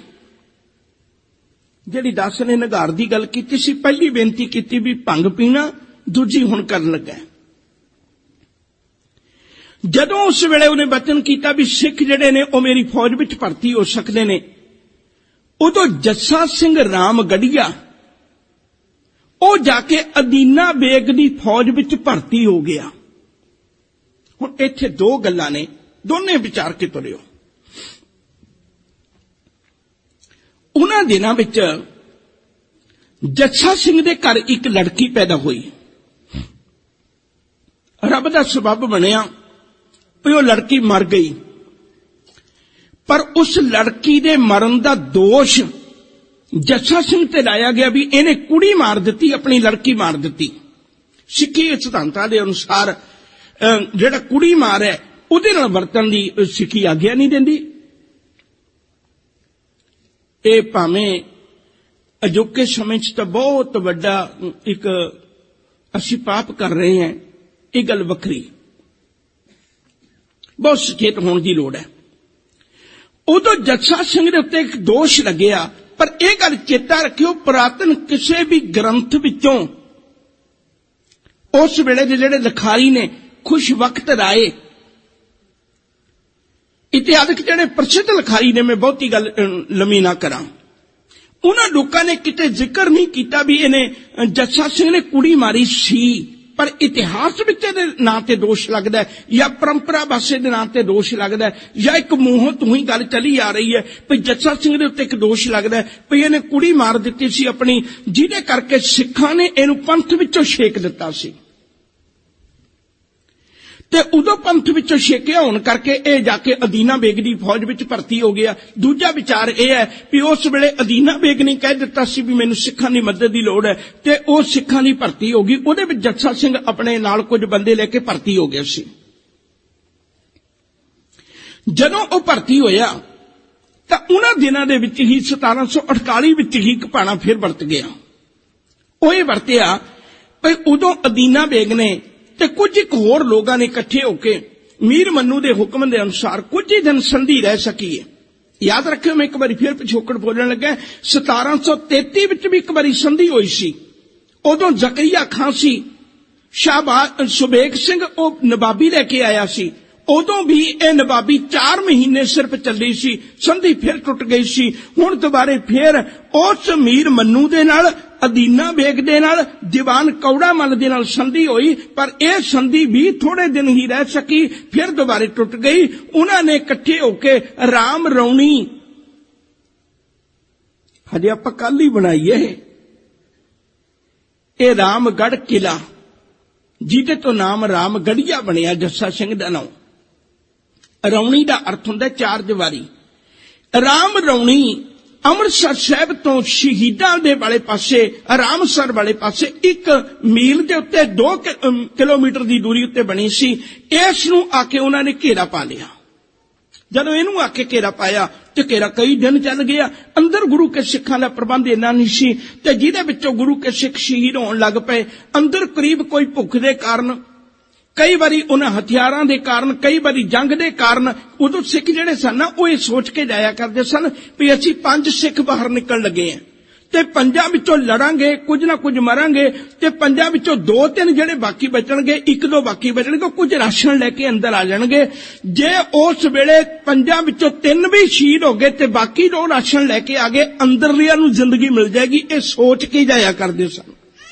ਜਿਹੜੀ ਦਾਸ ਨੇ ਨਿਘਾਰ ਦੀ ਗੱਲ ਕੀਤੀ ਸੀ, ਪਹਿਲੀ ਬੇਨਤੀ ਕੀਤੀ ਵੀ ਭੰਗ ਪੀਣਾ, ਦੂਜੀ ਹੁਣ ਕਰਨ ਲੱਗਾ। ਜਦੋਂ ਉਸ ਵੇਲੇ ਉਹਨੇ ਬਚਨ ਕੀਤਾ ਵੀ ਸਿੱਖ ਜਿਹੜੇ ਨੇ ਉਹ ਮੇਰੀ ਫੌਜ ਵਿੱਚ ਭਰਤੀ ਹੋ ਸਕਦੇ ਨੇ, ਉਦੋਂ ਜੱਸਾ ਸਿੰਘ ਰਾਮਗੜੀਆ ਉਹ ਜਾ ਕੇ ਅਦੀਨਾ ਬੇਗ ਦੀ ਫੌਜ ਵਿੱਚ ਭਰਤੀ ਹੋ ਗਿਆ। ਹੁਣ ਇੱਥੇ ਦੋ ਗੱਲਾਂ ਨੇ, ਦੋਨੇ ਵਿਚਾਰ ਕੇ ਤੁਰਿਓ। ਉਹਨਾਂ ਦਿਨਾਂ ਵਿੱਚ ਜੱਸਾ ਸਿੰਘ ਦੇ ਘਰ ਇੱਕ ਲੜਕੀ ਪੈਦਾ ਹੋਈ। ਰੱਬ ਦਾ ਸਬੱਬ ਬਣਿਆ ਵੀ ਉਹ ਲੜਕੀ ਮਰ ਗਈ, ਪਰ ਉਸ ਲੜਕੀ ਦੇ ਮਰਨ ਦਾ ਦੋਸ਼ ਜੱਸਾ ਸਿੰਘ ਤੇ ਲਾਇਆ ਗਿਆ ਵੀ ਇਹਨੇ ਕੁੜੀ ਮਾਰ ਦਿੱਤੀ, ਆਪਣੀ ਲੜਕੀ ਮਾਰ ਦਿੱਤੀ। ਸਿੱਖੀ ਸਿਧਾਂਤਾਂ ਦੇ ਅਨੁਸਾਰ ਜਿਹੜਾ ਕੁੜੀ ਮਾਰ ਹੈ ਉਹਦੇ ਨਾਲ ਵਰਤਣ ਦੀ ਸਿੱਖੀ ਆਗਿਆ ਨਹੀਂ ਦਿੰਦੀ। ਇਹ ਭਾਵੇਂ ਅਜੋਕੇ ਸਮੇਂ 'ਚ ਤਾਂ ਬਹੁਤ ਵੱਡਾ ਇੱਕ ਅਸੀਂ ਪਾਪ ਕਰ ਰਹੇ ਹਾਂ, ਇਹ ਗੱਲ ਵੱਖਰੀ, ਬਹੁਤ ਸੁਚੇਤ ਹੋਣ ਦੀ ਲੋੜ ਹੈ। ਉਦੋਂ ਜੱਸਾ ਸਿੰਘ ਦੇ ਉੱਤੇ ਇੱਕ ਦੋਸ਼ ਲੱਗਿਆ, ਪਰ ਇਹ ਗੱਲ ਚੇਤਾ ਰੱਖਿਓ, ਪੁਰਾਤਨ ਕਿਸੇ ਵੀ ਗ੍ਰੰਥ ਵਿੱਚੋਂ ਉਸ ਵੇਲੇ ਦੇ ਜਿਹੜੇ ਲਿਖਾਰੀ ਨੇ, ਖੁਸ਼ ਵਕਤ ਰਾਏ, ਇਤਿਹਾਸਕ ਜਿਹੜੇ ਪ੍ਰਸਿੱਧ ਲਿਖਾਰੀ ਨੇ, ਮੈਂ ਬਹੁਤੀ ਗੱਲ ਲੰਮੀ ਨਾ ਕਰਾਂ, ਉਹਨਾਂ ਲੋਕਾਂ ਨੇ ਕਿਤੇ ਜ਼ਿਕਰ ਨਹੀਂ ਕੀਤਾ ਵੀ ਇਹਨੇ ਜੱਸਾ ਸਿੰਘ ਨੇ ਕੁੜੀ ਮਾਰੀ ਸੀ, ਪਰ ਇਤਿਹਾਸ ਵਿੱਚ ਇਹਦੇ ਨਾਂ ਤੇ ਦੋਸ਼ ਲੱਗਦਾ ਹੈ, ਜਾਂ ਪਰੰਪਰਾ ਵਾਸੇ ਦੇ ਨਾਂ ਤੇ ਦੋਸ਼ ਲੱਗਦਾ ਹੈ, ਜਾਂ ਇੱਕ ਮੂੰਹੋਂ ਤੋਂ ਹੀ ਗੱਲ ਚੱਲੀ ਆ ਰਹੀ ਹੈ ਵੀ ਜੱਸਾ ਸਿੰਘ ਦੇ ਉੱਤੇ ਇੱਕ ਦੋਸ਼ ਲੱਗਦਾ ਹੈ ਵੀ ਇਹਨੇ ਕੁੜੀ ਮਾਰ ਦਿੱਤੀ ਸੀ ਆਪਣੀ, ਜਿਹਦੇ ਕਰਕੇ ਸਿੱਖਾਂ ਨੇ ਇਹਨੂੰ ਪੰਥ ਵਿੱਚੋਂ ਛੇਕ ਦਿੱਤਾ ਸੀ। ਤੇ ਉਦੋਂ ਪੰਥ ਵਿੱਚੋਂ ਛੇਕਿਆ ਹੋਣ ਕਰਕੇ ਇਹ ਜਾ ਕੇ ਅਦੀਨਾ ਬੇਗ ਦੀ ਫੌਜ ਵਿੱਚ ਭਰਤੀ ਹੋ ਗਿਆ। ਦੂਜਾ ਵਿਚਾਰ ਇਹ ਹੈ ਵੀ ਉਸ ਵੇਲੇ ਅਦੀਨਾ ਬੇਗ ਨੇ ਕਹਿ ਦਿੱਤਾ ਸੀ ਵੀ ਮੈਨੂੰ ਸਿੱਖਾਂ ਦੀ ਮਦਦ ਦੀ ਲੋੜ ਹੈ, ਤੇ ਉਹ ਸਿੱਖਾਂ ਦੀ ਭਰਤੀ ਹੋ ਗਈ। ਉਹਦੇ ਵਿੱਚ ਜੱਸਾ ਸਿੰਘ ਆਪਣੇ ਨਾਲ ਕੁਝ ਬੰਦੇ ਲੈ ਕੇ ਭਰਤੀ ਹੋ ਗਿਆ ਸੀ। ਜਦੋਂ ਉਹ ਭਰਤੀ ਹੋਇਆ ਤਾਂ ਉਹਨਾਂ ਦਿਨਾਂ ਦੇ ਵਿੱਚ ਹੀ ਸਤਾਰਾਂ ਸੌ ਅਠਤਾਲੀ ਵਿੱਚ ਹੀ ਇੱਕ ਭਾਣਾ ਫਿਰ ਵਰਤ ਗਿਆ। ਉਹ ਇਹ ਵਰਤਿਆ ਵੀ ਉਦੋਂ ਅਦੀਨਾ ਬੇਗ ਨੇ ਤੇ ਕੁਝ ਇੱਕ ਹੋਰ ਲੋਕਾਂ ਨੇ ਇਕੱਠੇ ਹੋ ਕੇ ਮੀਰ ਮੰਨੂ ਦੇ ਹੁਕਮ ਦੇ ਅਨੁਸਾਰ ਕੁਝ ਹੀ ਦਿਨ ਸੰਧੀ ਰਹਿ ਸਕੀ ਹੈ। ਯਾਦ ਰੱਖਿਓ, ਮੈਂ ਇੱਕ ਵਾਰੀ ਫਿਰ ਪਿਛੋਕੜ ਬੋਲਣ ਲੱਗਾ, ਸਤਾਰਾਂ ਸੌ ਤੇਤੀ ਵਿੱਚ ਵੀ ਇੱਕ ਵਾਰੀ ਸੰਧੀ ਹੋਈ ਸੀ। ਉਦੋਂ ਜ਼ਕਰੀਆ ਖਾਂ ਸੀ, ਸ਼ਾਹਬਾਜ਼ ਸੁਬੇਗ ਸਿੰਘ ਉਹ ਨਵਾਬੀ ਲੈ ਕੇ ਆਇਆ ਸੀ। ਉਦੋਂ ਵੀ ਇਹ ਨਵਾਬੀ ਚਾਰ ਮਹੀਨੇ ਸਿਰਫ ਚੱਲੀ ਸੀ, ਸੰਧੀ ਫਿਰ ਟੁੱਟ ਗਈ ਸੀ। ਹੁਣ ਦੁਬਾਰੇ ਫਿਰ ਉਸ ਮੀਰ ਮੰਨੂ ਦੇ ਨਾਲ, ਅਦੀਨਾ ਬੇਗ ਦੇ ਨਾਲ, ਦੀਵਾਨ ਕੌੜਾ ਮੱਲ ਦੇ ਨਾਲ ਸੰਧੀ ਹੋਈ, ਪਰ ਇਹ ਸੰਧੀ ਵੀ ਥੋੜੇ ਦਿਨ ਹੀ ਰਹਿ ਸਕੀ, ਫਿਰ ਦੁਬਾਰੇ ਟੁੱਟ ਗਈ। ਉਹਨਾਂ ਨੇ ਇਕੱਠੇ ਹੋ ਕੇ ਰਾਮ ਰੌਣੀ, ਹਜੇ ਆਪਾਂ ਕੱਲ ਹੀ ਬਣਾਈ ਹੈ ਇਹ ਰਾਮਗੜ੍ਹ ਕਿਲਾ, ਜਿਹਦੇ ਤੋਂ ਨਾਮ ਰਾਮਗੜੀਆ ਬਣਿਆ, ਜੱਸਾ ਸਿੰਘ ਦਾ ਨਾਮ। ਰੌਣੀ ਦਾ ਅਰਥ ਹੁੰਦਾ ਚਾਰ ਦੀਵਾਰੀ। ਰਾਮ ਰੌਣੀ ਅੰਮ੍ਰਿਤਸਰ ਸਾਹਿਬ ਤੋਂ ਸ਼ਹੀਦਾਂ ਦੇ ਵਾਲੇ ਪਾਸੇ, ਰਾਮਸਰ ਵਾਲੇ ਪਾਸੇ ਇੱਕ ਮੀਲ ਦੇ ਉੱਤੇ ਦੋ ਕਿਲੋਮੀਟਰ ਦੀ ਦੂਰੀ ਉੱਤੇ ਬਣੀ ਸੀ। ਇਸ ਨੂੰ ਆ ਕੇ ਉਹਨਾਂ ਨੇ ਘੇਰਾ ਪਾ ਲਿਆ। ਜਦੋਂ ਇਹਨੂੰ ਆ ਕੇ ਘੇਰਾ ਪਾਇਆ ਤੇ ਘੇਰਾ ਕਈ ਦਿਨ ਚੱਲ ਗਿਆ। ਅੰਦਰ ਗੁਰੂ ਕੇ ਸਿੱਖਾਂ ਦਾ ਪ੍ਰਬੰਧ ਇੰਨਾ ਨਹੀਂ ਸੀ, ਤੇ ਜਿਹਦੇ ਵਿੱਚੋਂ ਗੁਰੂ ਕੇ ਸਿੱਖ ਸ਼ਹੀਦ ਹੋਣ ਲੱਗ ਪਏ। ਅੰਦਰ ਕਰੀਬ ਕੋਈ ਭੁੱਖ ਦੇ ਕਾਰਨ, ਕਈ ਵਾਰੀ ਉਹਨਾਂ ਹਥਿਆਰਾਂ ਦੇ ਕਾਰਨ, ਕਈ ਵਾਰੀ ਜੰਗ ਦੇ ਕਾਰਨ, ਉਦੋਂ ਸਿੱਖ ਜਿਹੜੇ ਸਨ ਨਾ ਉਹ ਇਹ ਸੋਚ ਕੇ ਜਾਇਆ ਕਰਦੇ ਸਨ ਵੀ ਅਸੀਂ ਪੰਜ ਸਿੱਖ ਬਾਹਰ ਨਿਕਲ ਲੱਗੇ ਹਾਂ, ਤੇ ਪੰਜਾਂ ਵਿੱਚੋਂ ਲੜਾਂਗੇ, ਕੁਝ ਨਾ ਕੁਝ ਮਰਾਂਗੇ, ਤੇ ਪੰਜਾਂ ਵਿੱਚੋਂ ਦੋ ਤਿੰਨ ਜਿਹੜੇ ਬਾਕੀ ਬਚਣਗੇ, ਇੱਕ ਦੋ ਬਾਕੀ ਬਚਣਗੇ, ਕੁਝ ਰਾਸ਼ਨ ਲੈ ਕੇ ਅੰਦਰ ਆ ਜਾਣਗੇ। ਜੇ ਉਸ ਵੇਲੇ ਪੰਜਾਂ ਵਿੱਚੋਂ ਤਿੰਨ ਵੀ ਸ਼ਹੀਦ ਹੋ ਗਏ ਤੇ ਬਾਕੀ ਦੋ ਰਾਸ਼ਨ ਲੈ ਕੇ ਆ ਗਏ, ਅੰਦਰਲਿਆਂ ਨੂੰ ਜ਼ਿੰਦਗੀ ਮਿਲ ਜਾਏਗੀ। ਇਹ ਸੋਚ ਕੇ ਜਾਇਆ ਕਰਦੇ ਸਨ।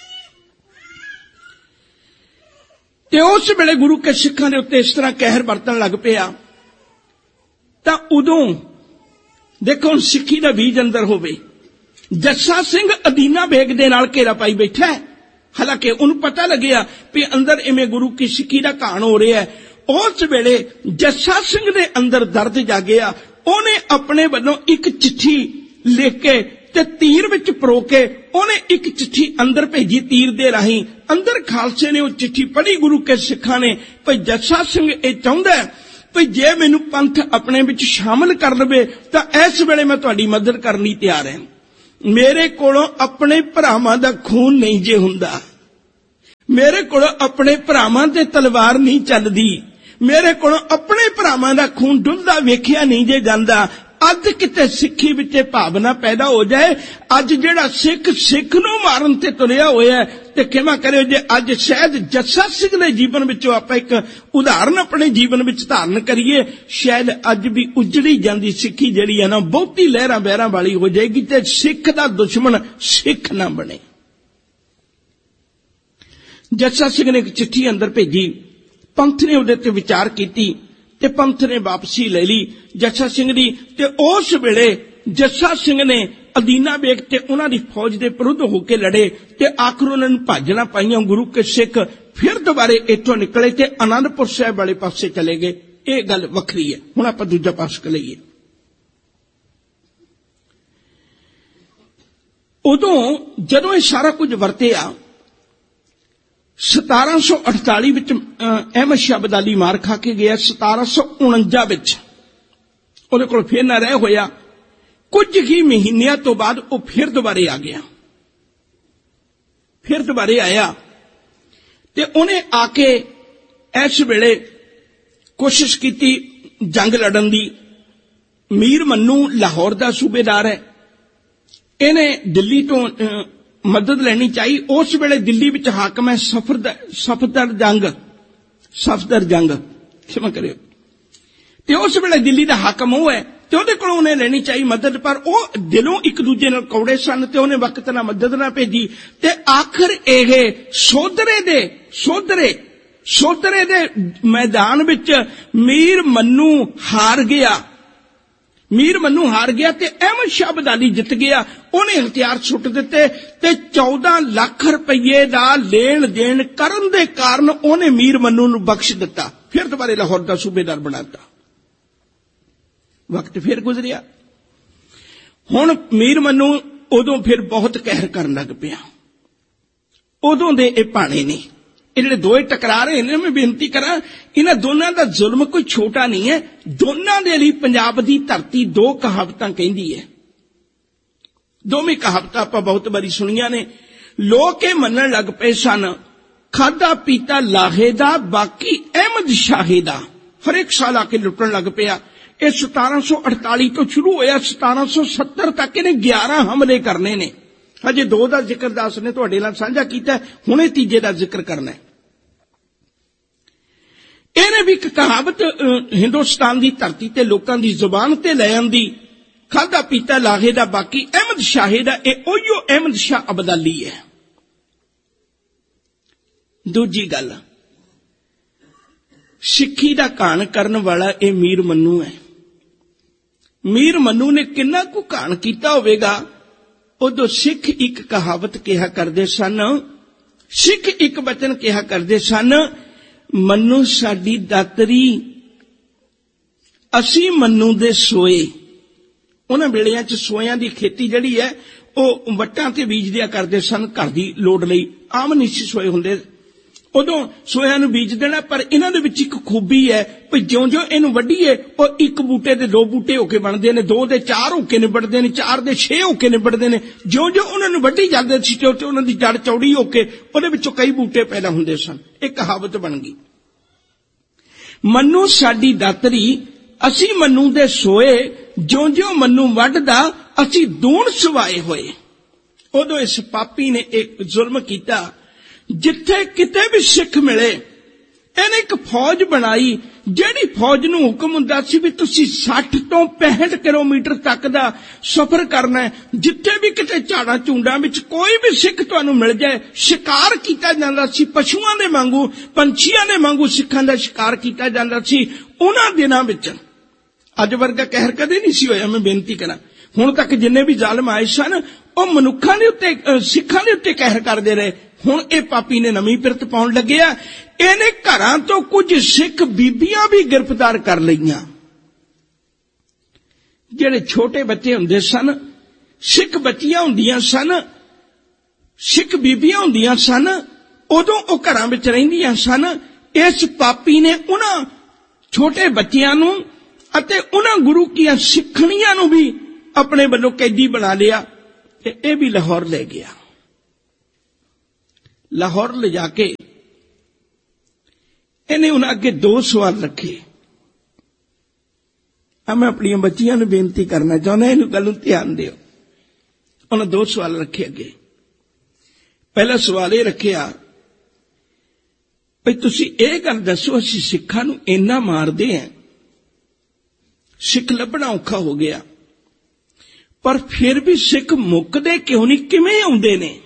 ਤੇ ਉਸ ਵੇਲੇ ਗੁਰੂ ਕੇ ਸਿੱਖਾਂ ਦੇ ਉੱਤੇ ਇਸ ਤਰ੍ਹਾਂ ਕਹਿਰ ਵਰਤਣ ਲੱਗ ਪਿਆ। ਤਾਂ ਉਦੋਂ ਦੇਖੋ, ਹੁਣ ਸਿੱਖੀ ਦਾ ਬੀਜ ਅੰਦਰ ਹੋਵੇ। ਜੱਸਾ ਸਿੰਘ ਅਦੀਨਾ ਬੇਗ ਦੇ ਨਾਲ ਘੇਰਾ ਪਾਈ ਬੈਠਾ ਹੈ, ਹਾਲਾਂਕਿ ਉਹਨੂੰ ਪਤਾ ਲੱਗਿਆ ਵੀ ਅੰਦਰ ਇਵੇਂ ਗੁਰੂ ਕੀ ਸਿੱਖੀ ਦਾ ਘਾਣ ਹੋ ਰਿਹਾ ਹੈ। ਉਸ ਵੇਲੇ ਜੱਸਾ ਸਿੰਘ ਦੇ ਅੰਦਰ ਦਰਦ ਜਾਗਿਆ। ਉਹਨੇ ਆਪਣੇ ਵੱਲੋਂ ਇੱਕ ਚਿੱਠੀ ਲਿਖ ਕੇ ਤੇ ਤੀਰ ਵਿੱਚ ਪਰੋ ਕੇ ਉਹਨੇ ਇੱਕ ਚਿੱਠੀ ਅੰਦਰ ਭੇਜੀ ਤੀਰ ਦੇ ਰਾਹੀਂ। ਅੰਦਰ ਖਾਲਸੇ ਨੇ ਉਹ ਚਿੱਠੀ ਪੜ੍ਹੀ ਗੁਰੂ ਕੇ ਸਿੱਖਾਂ ਨੇ, ਭਈ ਜੱਸਾ ਸਿੰਘ ਇਹ ਚਾਹੁੰਦਾ ਭਈ ਜੇ ਮੈਨੂੰ ਪੰਥ ਆਪਣੇ ਵਿੱਚ ਸ਼ਾਮਲ ਕਰ ਲਵੇ ਤਾਂ ਇਸ ਵੇਲੇ ਮੈਂ ਤੁਹਾਡੀ ਮਦਦ ਕਰਨ ਲਈ ਤਿਆਰ ਹਾਂ। मेरे कोलों अपने भरावां दा खून नहीं जे हुंदा, मेरे कोलों अपने भरावां ते तलवार नहीं चलदी, मेरे कोलों अपने भरावां दा खून डुलदा वेखिया नहीं जे जांदा। अज किते सिक्खी विच भावना पैदा हो जाए, अज जिहड़ा सिख सिख नूं मारन ते तुरिया होया ते किवें करियो जे अज शायद जस्सा सिंह दे जीवन विचों आपां एक उदाहरण अपने जीवन विच धारण करिए, शायद अज भी उजड़ी जांदी सिक्खी जिहड़ी है ना बहुती लहरां बहरां वाली हो जाएगी ते सिख दा दुश्मन सिख ना बने। जस्सा सिंह ने एक चिट्ठी अंदर भेजी, पंथ ने उहदे ते विचार कीती ते पंथ ने वापसी ले ली जस्सा सिंह दी। ते उस वेले जस्सा सिंह ने अदीना बेग ते उन्हां दी फौज दे विरुद्ध होके लड़े ते आखिर उन्हां नूं भाजना पाईयां। गुरु के सिख फिर दोबारे इत्थों निकले ते आनंदपुर साहिब वाले पासे चले गए। ये गल वखरी है। हुण आपां दूजा पास लईए। उदों जदों ये सारा कुछ वरतिया सतारा सौ अठताली विच अहमद शाह अब्दाली मार खा के गया। सतारा सौ उणंजा विच उहदे कोल फिर ना रह होया। कुछ ही महीनियां तो बाद वह फिर दोबारे आ गया, फिर दोबारे आया ते उन्हें आके इस वेले कोशिश की जंग लड़न दी। मीर मन्नू लाहौर का सूबेदार है, इन्हें दिल्ली तो मदद लेनी चाहिए। उस वेले दिल्ली विच हाकम है सफदर सफदर जंग सफदर जंग क्षमा करियो ते उस वेले दिल्ली का हाकम वो है ते उहदे कोलों उन्हें लेनी चाहिए मदद, पर वह दिलों एक दूजे नाल कौड़े सन ते उन्हें वक्त नाल मदद ना भेजी। ते आखिर यह सोधरे दे सोधरे सोधरे दे मैदान विच मीर मन्नू हार गया। मीर मन्नू हार गया ते अहमद शाह अब्दाली जित गया। उन्हें हथियार सुट दिते ते चौदह लाख रुपये का लेन देन करन दे कारण उन्हें मीर मन्नू नूं बख्श दिता। फिर दोबारे लाहौर का सूबेदार बनाता। वक्त फिर गुजरिया। हुण मीर मन्नू उदों फिर बहुत कहर करन लग पिया। उदों दे ये भाणे ने ये जिहड़े दोए टकरा रहे हैं, मैं बेनती करा इन्हां दोनों का जुल्म कोई छोटा नहीं है। दोनों दे लई पंजाब दी धरती दो कहावतां कहंदी है। दोवें कहावतां आपां बहुत बारी सुनियां ने। लोग ये मनण लग पे सन खादा पीता लाहे दा बाकी अहमद शाहे दा। हर एक साल आके लुटण लग पिया। ये सतारा सौ अड़ताली तो शुरू होया, सतारा सौ सत्तर तक इन्हें ग्यारह हमले करने ने। हजे दो का जिक्र दास ने तुहाडे नाल साझा कीता, हुणे तीजे का जिक्र करना है। इन्हें भी एक कहावत हिंदुस्तान की धरती ते लोकां दी जुबान ते ले आंदी, खादा पीता लाहे दा बाकी अहमद शाहे दा। ये ओहियो अहमद शाह अब्दाली है। दूजी गल, सिक्खी दा घाण करन वाला ये मीर मन्नू है। मीर मन्नू ने किन्ना कु घाण कीता होवेगा। उदों सिख एक कहावत कहा करते सन, सिख एक वचन कहा करते सन, मन्नू साडी दातरी असी मन्नू दे सोए। उन्हां वेलियां च सोयां दी खेती जिहड़ी है वो वट्टां ते बीज दिया करते सन घर दी लोड़ लई। आम नहीं सी सोए हुंदे। उदों सोयां नूं बीज देना, पर इन्हां दे विच एक खूबी है कि ज्यों ज्यों इहनूं वड्डीए और एक बूटे दे दो बूटे होके बनदे ने, दो दे चार होके निबड़दे ने, चार दे छे होके निबड़दे ने। ज्यों ज्यों उन्हां नूं वड्डी जांदे सी ते उन्हां दी जड़ चौड़ी होके उहदे विचों कई बूटे पैदा हुंदे सन। एक कहावत बन गई, मन्नू साडी दातरी असी मन्नू दे सोए, ज्यों ज्यों मन्नू वड्डदा असी दूण सवाए होए। उदों इस पापी ने एक जुल्म कीता। जिथे किते भी सिख मिले इन्हें एक फौज बनाई, जिहड़ी फौज नूं हुक्म हुंदा सी भी तुसीं साठ तो पैंसठ किलोमीटर तक दा सफर करना है। जिथे भी किते झाड़ां झुंडां विच कोई भी सिख तुहानूं मिल जाए, शिकार कीता जांदा सी। पशुआं दे वांगू पंछियां दे वांगू सिखां दा शिकार कीता जांदा सी। उन्हां दिनां विच अज वर्गा कहर कदे नहीं सी होया। मैं बेनती करा, हुण तक जिन्ने भी जालम आए सन ਉਹ ਮਨੁੱਖਾਂ ਦੇ ਉੱਤੇ ਸਿੱਖਾਂ ਦੇ ਉੱਤੇ ਕਹਿਰ ਕਰਦੇ ਰਹੇ। ਹੁਣ ਇਹ ਪਾਪੀ ਨੇ ਨਵੀਂ ਪਿਰਤ ਪਾਉਣ ਲੱਗਿਆ। ਇਹਨੇ ਘਰਾਂ ਤੋਂ ਕੁਝ ਸਿੱਖ ਬੀਬੀਆਂ ਵੀ ਗ੍ਰਿਫਤਾਰ ਕਰ ਲਈਆਂ। ਜਿਹੜੇ ਛੋਟੇ ਬੱਚੇ ਹੁੰਦੇ ਸਨ, ਸਿੱਖ ਬੱਚੀਆਂ ਹੁੰਦੀਆਂ ਸਨ, ਸਿੱਖ ਬੀਬੀਆਂ ਹੁੰਦੀਆਂ ਸਨ, ਉਦੋਂ ਉਹ ਘਰਾਂ ਵਿੱਚ ਰਹਿੰਦੀਆਂ ਸਨ। ਇਸ ਪਾਪੀ ਨੇ ਉਹਨਾਂ ਛੋਟੇ ਬੱਚਿਆਂ ਨੂੰ ਅਤੇ ਉਹਨਾਂ ਗੁਰੂ ਕੀਆਂ ਸਿੱਖਣੀਆਂ ਨੂੰ ਵੀ ਆਪਣੇ ਵੱਲੋਂ ਕੈਦੀ ਬਣਾ ਲਿਆ। ये भी लाहौर ले गया। लाहौर ले जाके इन्हें उन्हें अगे दो सवाल रखे। अब मैं अपनी बच्चियां नूं बेनती करना चाहना, इन गल नूं ध्यान दिओ। उन्हें दो सवाल रखे अगे। पहला सवाल यह रखिया भाई तुसी ये गल दसो, असीं सिखां नूं इन्ना मारदे हैं, सिख लभना औखा हो गया, पर फिर भी सिख मुकदे क्यों नहीं, किवें आउंदे ने?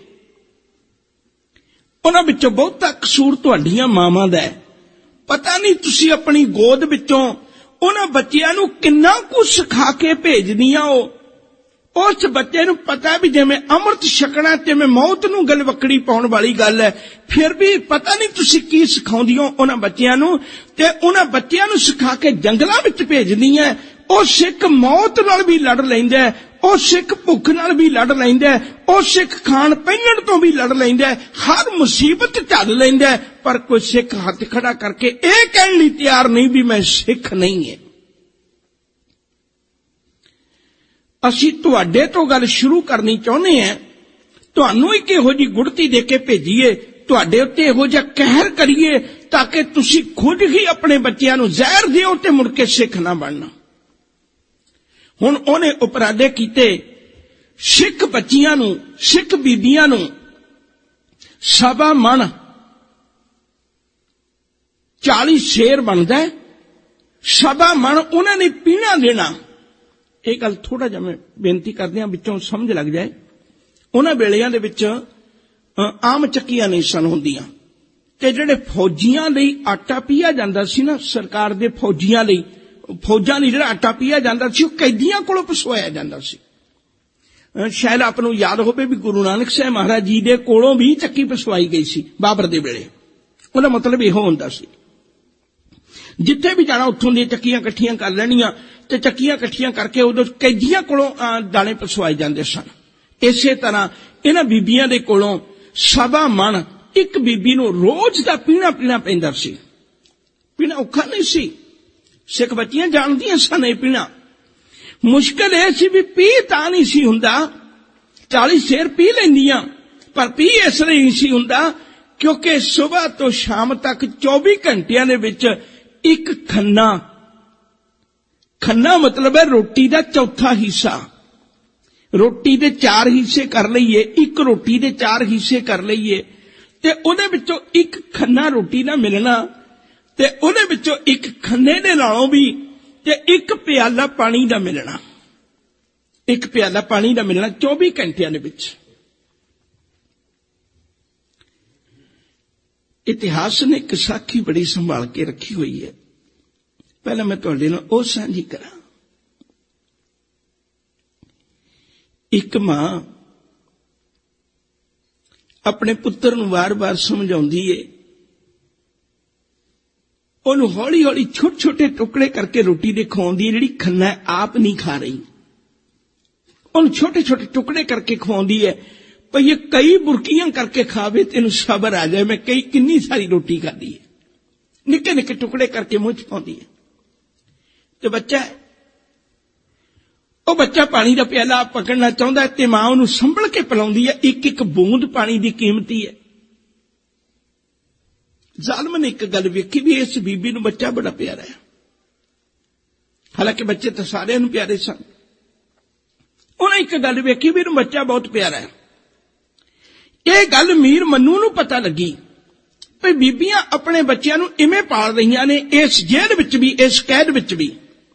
उन्हां विचों बहुता कसूर तुहाडीआं मावां दा है। पता नहीं तुसी अपनी गोद विचों उन्हां बच्चिआं नूं किन्ना कुछ सिखा के भेजदियां हो। उस बच्चे नूं पता भी जिवें अमृत छकना जिवें मौत नूं गलवकड़ी पाउण वाली गल है, फिर भी पता नहीं तुसी की सिखाउंदी हो उन्हां बच्चिआं नूं, ते उन्हां बच्चिआं नूं सिखा के जंगलां विच भेजदियां। ਉਹ सिख मौत नाल भी लड़ लैंदा है, ਉਹ सिख भुख नाल भी लड़ लैंदा है, ਉਹ सिख खाण पहनण तो भी लड़ लैंदा है, हर मुसीबत झल लैंदा है, पर कोई सिख हथ खड़ा करके ਇਹ कहण लई तैयार नहीं भी मैं सिख नहीं है। ਅਸੀਂ ਤੁਹਾਡੇ ਤੋਂ ਗੱਲ ਸ਼ੁਰੂ ਕਰਨੀ ਚਾਹੁੰਦੇ ਹਾਂ, ਤੁਹਾਨੂੰ ਇੱਕ ਇਹੋ ਜਿਹੀ ਗੁੜਤੀ ਦੇ ਕੇ ਭੇਜੀਏ, ਤੁਹਾਡੇ ਉੱਤੇ ਇਹੋ ਜਿਹਾ ਕਹਿਰ ਕਰੀਏ ਤਾਂ ਕਿ ਤੁਸੀਂ ਖੁਦ ਹੀ ਆਪਣੇ ਬੱਚਿਆਂ ਨੂੰ ਜ਼ਹਿਰ ਦਿਓ ਤੇ ਮੁੜ ਕੇ ਸਿੱਖ ਨਾ ਬਣਨਾ। ਹੁਣ ਉਹਨੇ ਉਪਰਾਲੇ ਕੀਤੇ, ਸਿੱਖ ਬੱਚੀਆਂ ਨੂੰ, ਸਿੱਖ ਬੀਬੀਆਂ ਨੂੰ ਸਵਾ ਮਣ ਚਾਲੀ ਸ਼ੇਰ ਬਣਦਾ, ਸਵਾ ਮਣ ਉਹਨਾਂ ਨੇ ਪੀਣਾ ਦੇਣਾ। ਇਹ ਗੱਲ ਥੋੜਾ ਜਿਹਾ ਮੈਂ ਬੇਨਤੀ ਕਰਦੇ ਹਾਂ ਵਿੱਚੋਂ ਸਮਝ ਲੱਗ ਜਾਏ। ਉਹਨਾਂ ਵੇਲਿਆਂ ਦੇ ਵਿੱਚ ਆਮ ਚੱਕੀਆਂ ਨਹੀਂ ਸਨ ਹੁੰਦੀਆਂ, ਤੇ ਜਿਹੜੇ ਫੌਜੀਆਂ ਲਈ ਆਟਾ ਪੀਆ ਜਾਂਦਾ ਸੀ ਨਾ, ਸਰਕਾਰ ਦੇ ਫੌਜੀਆਂ ਲਈ, ਫੌਜਾਂ ਲਈ ਜਿਹੜਾ ਆਟਾ ਪੀਆ ਜਾਂਦਾ ਸੀ ਉਹ ਕੈਦੀਆਂ ਕੋਲੋਂ ਪਸਵਾਇਆ ਜਾਂਦਾ ਸੀ। ਸ਼ਾਇਦ ਆਪ ਨੂੰ ਯਾਦ ਹੋਵੇ ਵੀ ਗੁਰੂ ਨਾਨਕ ਸਾਹਿਬ ਮਹਾਰਾਜ ਜੀ ਦੇ ਕੋਲੋਂ ਵੀ ਚੱਕੀ ਪਸਵਾਈ ਗਈ ਸੀ ਬਾਬਰ ਦੇ ਵੇਲੇ। ਉਹਦਾ ਮਤਲਬ ਇਹੋ ਹੁੰਦਾ ਸੀ ਜਿੱਥੇ ਵੀ ਜਾਣਾ ਉੱਥੋਂ ਦੀਆਂ ਚੱਕੀਆਂ ਇਕੱਠੀਆਂ ਕਰ ਲੈਣੀਆਂ ਤੇ ਚੱਕੀਆਂ ਇਕੱਠੀਆਂ ਕਰਕੇ ਉਦੋਂ ਕੈਦੀਆਂ ਕੋਲੋਂ ਦਾਣੇ ਪਸਵਾਏ ਜਾਂਦੇ ਸਨ। ਇਸੇ ਤਰ੍ਹਾਂ ਇਹਨਾਂ ਬੀਬੀਆਂ ਦੇ ਕੋਲੋਂ ਸਵਾ ਮਣ ਇੱਕ ਬੀਬੀ ਨੂੰ ਰੋਜ਼ ਦਾ ਪੀਣਾ ਪੀਣਾ ਪੈਂਦਾ ਸੀ। ਪੀਣਾ ਔਖਾ ਨਹੀਂ ਸੀ, ਸਿੱਖ ਬੱਚੀਆਂ ਜਾਣਦੀਆਂ ਸਨ ਇਹ ਪੀਣਾ। ਮੁਸ਼ਕਿਲ ਇਹ ਸੀ ਵੀ ਪੀ ਤਾਂ ਨਹੀਂ ਸੀ ਹੁੰਦਾ, ਚਾਲੀ ਸ਼ੇਰ ਪੀ ਲੈਂਦੀਆਂ, ਪਰ ਪੀ ਇਸ ਲਈ ਨਹੀਂ ਸੀ ਹੁੰਦਾ ਕਿਉਂਕਿ ਸਵੇਰ ਤੋਂ ਸ਼ਾਮ ਤੱਕ ਚੌਵੀ ਘੰਟਿਆਂ ਦੇ ਵਿੱਚ ਇੱਕ ਖੰਨਾ, ਖੰਨਾ ਮਤਲਬ ਹੈ ਰੋਟੀ ਦਾ ਚੌਥਾ ਹਿੱਸਾ। ਰੋਟੀ ਦੇ ਚਾਰ ਹਿੱਸੇ ਕਰ ਲਈਏ, ਇੱਕ ਰੋਟੀ ਦੇ ਚਾਰ ਹਿੱਸੇ ਕਰ ਲਈਏ ਤੇ ਉਹਦੇ ਵਿੱਚੋਂ ਇੱਕ ਖੰਨਾ ਰੋਟੀ ਦਾ ਮਿਲਣਾ, ਤੇ ਉਹਦੇ ਵਿੱਚੋਂ ਇੱਕ ਖੰਨੇ ਦੇ ਨਾਲੋਂ ਵੀ ਤੇ ਇੱਕ ਪਿਆਲਾ ਪਾਣੀ ਦਾ ਮਿਲਣਾ, ਇੱਕ ਪਿਆਲਾ ਪਾਣੀ ਦਾ ਮਿਲਣਾ ਚੌਵੀ ਘੰਟਿਆਂ ਦੇ ਵਿੱਚ। ਇਤਿਹਾਸ ਨੇ ਇੱਕ ਸਾਖੀ ਬੜੀ ਸੰਭਾਲ ਕੇ ਰੱਖੀ ਹੋਈ ਹੈ, ਪਹਿਲਾਂ ਮੈਂ ਤੁਹਾਡੇ ਨਾਲ ਉਹ ਸਾਂਝੀ ਕਰਾਂ। ਇੱਕ ਮਾਂ ਆਪਣੇ ਪੁੱਤਰ ਨੂੰ ਵਾਰ-ਵਾਰ ਸਮਝਾਉਂਦੀ ਏ, ਉਹਨੂੰ ਹੌਲੀ-ਹੌਲੀ ਛੋਟੇ-ਛੋਟੇ ਟੁਕੜੇ ਕਰਕੇ ਰੋਟੀ ਦੇ ਖਵਾਉਂਦੀ ਹੈ ਜਿਹੜੀ ਖੰਨਾ ਆਪ ਨਹੀਂ ਖਾ ਰਹੀ। ਉਹਨੂੰ ਛੋਟੇ-ਛੋਟੇ ਟੁਕੜੇ ਕਰਕੇ ਖਵਾਉਂਦੀ ਹੈ ਭਈ ਇਹ ਕਈ ਬੁਰਕੀਆਂ ਕਰਕੇ ਖਾਵੇ ਤੈਨੂੰ ਸਬਰ ਆ ਜਾਏ, ਮੈਂ ਕਈ ਕਿੰਨੀ ਸਾਰੀ ਰੋਟੀ ਖਾਧੀ ਹੈ। ਨਿੱਕੇ-ਨਿੱਕੇ ਟੁਕੜੇ ਕਰਕੇ ਮੂੰਹ ਚ ਪਾਉਂਦੀ ਹੈ ਤੇ ਬੱਚਾ, ਉਹ ਬੱਚਾ ਪਾਣੀ ਦਾ ਪਿਆਲਾ ਪਕੜਨਾ ਚਾਹੁੰਦਾ ਤੇ ਮਾਂ ਉਹਨੂੰ ਸੰਭਲ ਕੇ ਪਿਲਾਉਂਦੀ ਹੈ। ਇੱਕ ਇੱਕ ਬੂੰਦ ਪਾਣੀ ਦੀ ਕੀਮਤੀ ਹੈ। ਜ਼ਾਲਮ ਨੇ ਇੱਕ ਗੱਲ ਵੇਖੀ ਵੀ ਇਸ ਬੀਬੀ ਨੂੰ ਬੱਚਾ ਬੜਾ ਪਿਆਰਾ ਹੈ, ਹਾਲਾਂਕਿ ਬੱਚੇ ਤਾਂ ਸਾਰਿਆਂ ਨੂੰ ਪਿਆਰੇ ਸਨ। ਉਹਨੇ ਇੱਕ ਗੱਲ ਵੇਖੀ ਵੀ ਇਹਨੂੰ ਬੱਚਾ ਬਹੁਤ ਪਿਆਰਾ ਹੈ। ਇਹ ਗੱਲ ਮੀਰ ਮੰਨੂ ਨੂੰ ਪਤਾ ਲੱਗੀ ਵੀ ਬੀਬੀਆਂ ਆਪਣੇ ਬੱਚਿਆਂ ਨੂੰ ਇਵੇਂ ਪਾਲ ਰਹੀਆਂ ਨੇ, ਇਸ ਜੇਲ੍ਹ ਵਿੱਚ ਵੀ, ਇਸ ਕੈਦ ਵਿੱਚ ਵੀ।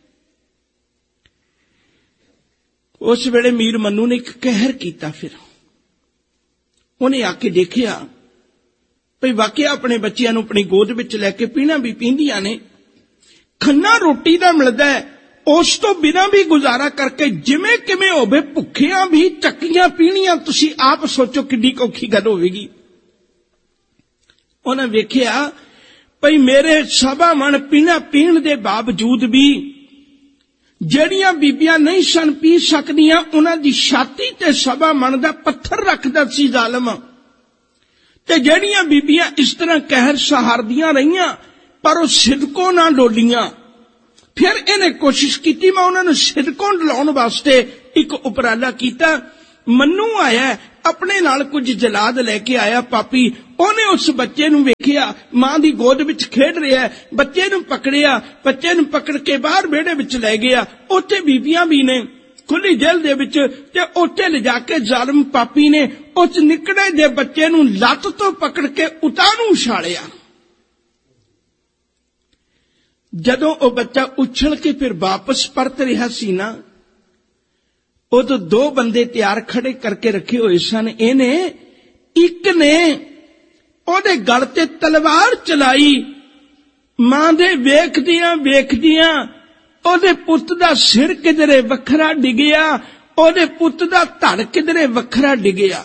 ਉਸ ਵੇਲੇ ਮੀਰ ਮੰਨੂ ਨੇ ਇੱਕ ਕਹਿਰ ਕੀਤਾ। ਫਿਰ ਉਹਨੇ ਆ ਕੇ ਦੇਖਿਆ ਭਈ ਵਾਕਿਆ ਆਪਣੇ ਬੱਚਿਆਂ ਨੂੰ ਆਪਣੀ ਗੋਦ ਵਿੱਚ ਲੈ ਕੇ ਪੀਣਾ ਵੀ ਪੀਂਦੀਆਂ ਨੇ, ਖੰਨਾ ਰੋਟੀ ਦਾ ਮਿਲਦਾ ਹੈ, ਉਸ ਤੋਂ ਬਿਨਾਂ ਵੀ ਗੁਜ਼ਾਰਾ ਕਰਕੇ ਜਿਵੇਂ ਕਿਵੇਂ ਹੋਵੇ ਭੁੱਖਿਆਂ ਵੀ ਚੱਕੀਆਂ ਪੀਣੀਆਂ। ਤੁਸੀਂ ਆਪ ਸੋਚੋ ਕਿੰਨੀ ਔਖੀ ਗੱਲ ਹੋਵੇਗੀ। ਉਹਨੇ ਵੇਖਿਆ ਭਈ ਮੇਰੇ ਸਵਾ ਮਣ ਪੀਣਾ ਪੀਣ ਦੇ ਬਾਵਜੂਦ ਵੀ ਜਿਹੜੀਆਂ ਬੀਬੀਆਂ ਨਹੀਂ ਸਨ ਪੀ ਸਕਦੀਆਂ, ਉਹਨਾਂ ਦੀ ਛਾਤੀ ਤੇ ਸਵਾ ਮਣ ਦਾ ਪੱਥਰ ਰੱਖਦਾ ਸੀ ਜ਼ਾਲਮ। ਤੇ ਜਿਹੜੀਆਂ ਬੀਬੀਆਂ ਇਸ ਤਰ੍ਹਾਂ ਕਹਿਰ ਸਹਾਰਦੀਆਂ ਰਹੀਆਂ ਪਰ ਉਹ ਸਿਦਕੋਂ ਨਾ ਡੋਲੀਆਂ, ਫਿਰ ਇਹਨੇ ਕੋਸ਼ਿਸ਼ ਕੀਤੀ ਮੈਂ ਉਹਨਾਂ ਨੂੰ ਸਿਦਕੋਂ ਡਲਾਉਣ ਵਾਸਤੇ ਇੱਕ ਉਪਰਾਲਾ ਕੀਤਾ मन्नू आया अपने नाल कुछ जलाद लैके आया पापी। ਉਹਨੇ उस बच्चे नूं वेखिया मां दी गोद विच खेड रहा है, बच्चे नूं पकड़िया, बच्चे नूं पकड़ के बाहर विहड़े विच लै गया। उत्थे बीबियां भी ने खुली जेल दे विच, ते उत्थे ले जाके जालिम पापी ने उस निकड़े दे बच्चे नूं लत्त तो पकड़ के उतारू उछालिया। जदों ओ बच्चा उछल के फिर वापस परत रहा सी ना, उदों दो बंदे तैयार खड़े करके रखे हुए सन। इहने एक ने ओदे गल ते तलवार चलाई। मां दे वेखदियां वेखदियां ओदे पुत्त दा सिर किधरे वखरा डिगया, ओदे पुत्त दा धड़ किधरे वखरा डिगया।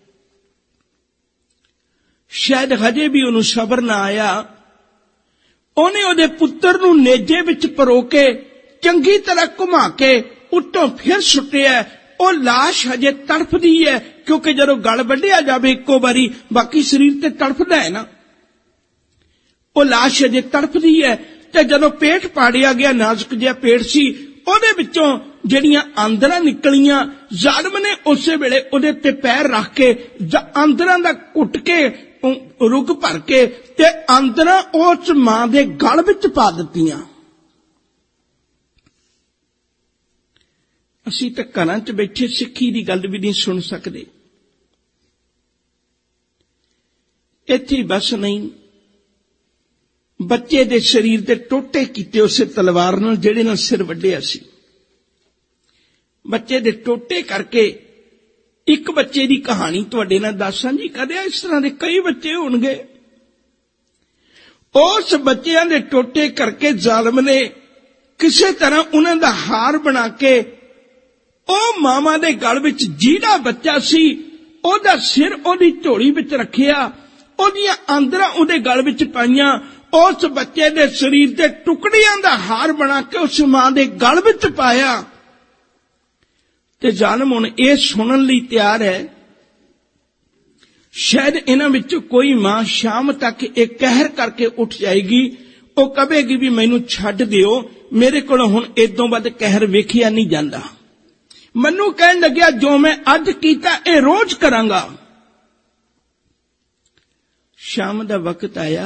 शायद हजे भी उन्हें सबर ना आया। ਉਹਨੇ ਉਹਦੇ ਪੁੱਤਰ ਨੂੰ ਨੇਜੇ ਵਿੱਚ ਪਰੋ ਕੇ ਚੰਗੀ ਤਰ੍ਹਾਂ ਘੁਮਾ ਕੇ ਉੱਤੋਂ ਫਿਰ ਸੁੱਟਿਆ। ਉਹ ਲਾਸ਼ ਹਜੇ ਤੜਫਦੀ ਹੈ, ਕਿਉਂਕਿ ਜਦੋਂ ਗਲ ਵੱਢਿਆ ਜਾਵੇ ਇੱਕੋ ਵਾਰੀ ਬਾਕੀ ਸਰੀਰ ਤੇ ਤੜਫਦਾ ਹੈ ਨਾ। ਉਹ ਲਾਸ਼ ਹਜੇ ਤੜਫਦੀ ਹੈ ਤੇ ਜਦੋਂ ਪੇਟ ਪਾੜਿਆ ਗਿਆ, ਨਾਜ਼ੁਕ ਜਿਹਾ ਪੇਟ ਸੀ, ਉਹਦੇ ਵਿੱਚੋਂ ਜਿਹੜੀਆਂ ਆਂਦਰਾਂ ਨਿਕਲੀਆਂ, ਜ਼ਾਲਮ ਨੇ ਉਸੇ ਵੇਲੇ ਉਹਦੇ ਤੇ ਪੈਰ ਰੱਖ ਕੇ ਆਂਦਰਾਂ ਦਾ ਘੁੱਟ ਕੇ रुग भर के ते आंदरा उस मां दे गल विच पा दित्तियां। असीं तां घरां च बैठे सिक्खी दी गल भी नहीं सुन सकदे। इत्थे बस नहीं, बच्चे दे शरीर दे टोटे कीते उसे तलवार नाल जिहड़े नाल सिर वड्ढिया सी। बच्चे दे टोटे करके एक बच्चे की कहानी तुहाडे नाल दसां जी, कदे इस तरह के कई बच्चे होणगे। उस बच्चों के टोटे करके जालिम ने किसी तरह उन्हां दा हार बना के ओ मामा दे गल विच जिहड़ा बच्चा सी ओहदा सिर ओहदी झोली विच रखिया, ओहदियां आंदरां ओहदे गल विच पाईयां, उस बच्चे दे शरीर दे टुकड़ियां दा हार बना के उस मां दे गल विच पाया। ते जालिम हुण ये सुनन लई तैयार है। शायद इन्हां विचों कोई मां शाम तक एक कहर करके उठ जाएगी, वो कहेगी भी मैनू छड्ड दिओ, मेरे कोलों हुण इदों वध कहर वेखिया नहीं जांदा। मन्नू कहन लग्या जो मैं अज कीता ये रोज करांगा। शाम दा वक्त आया,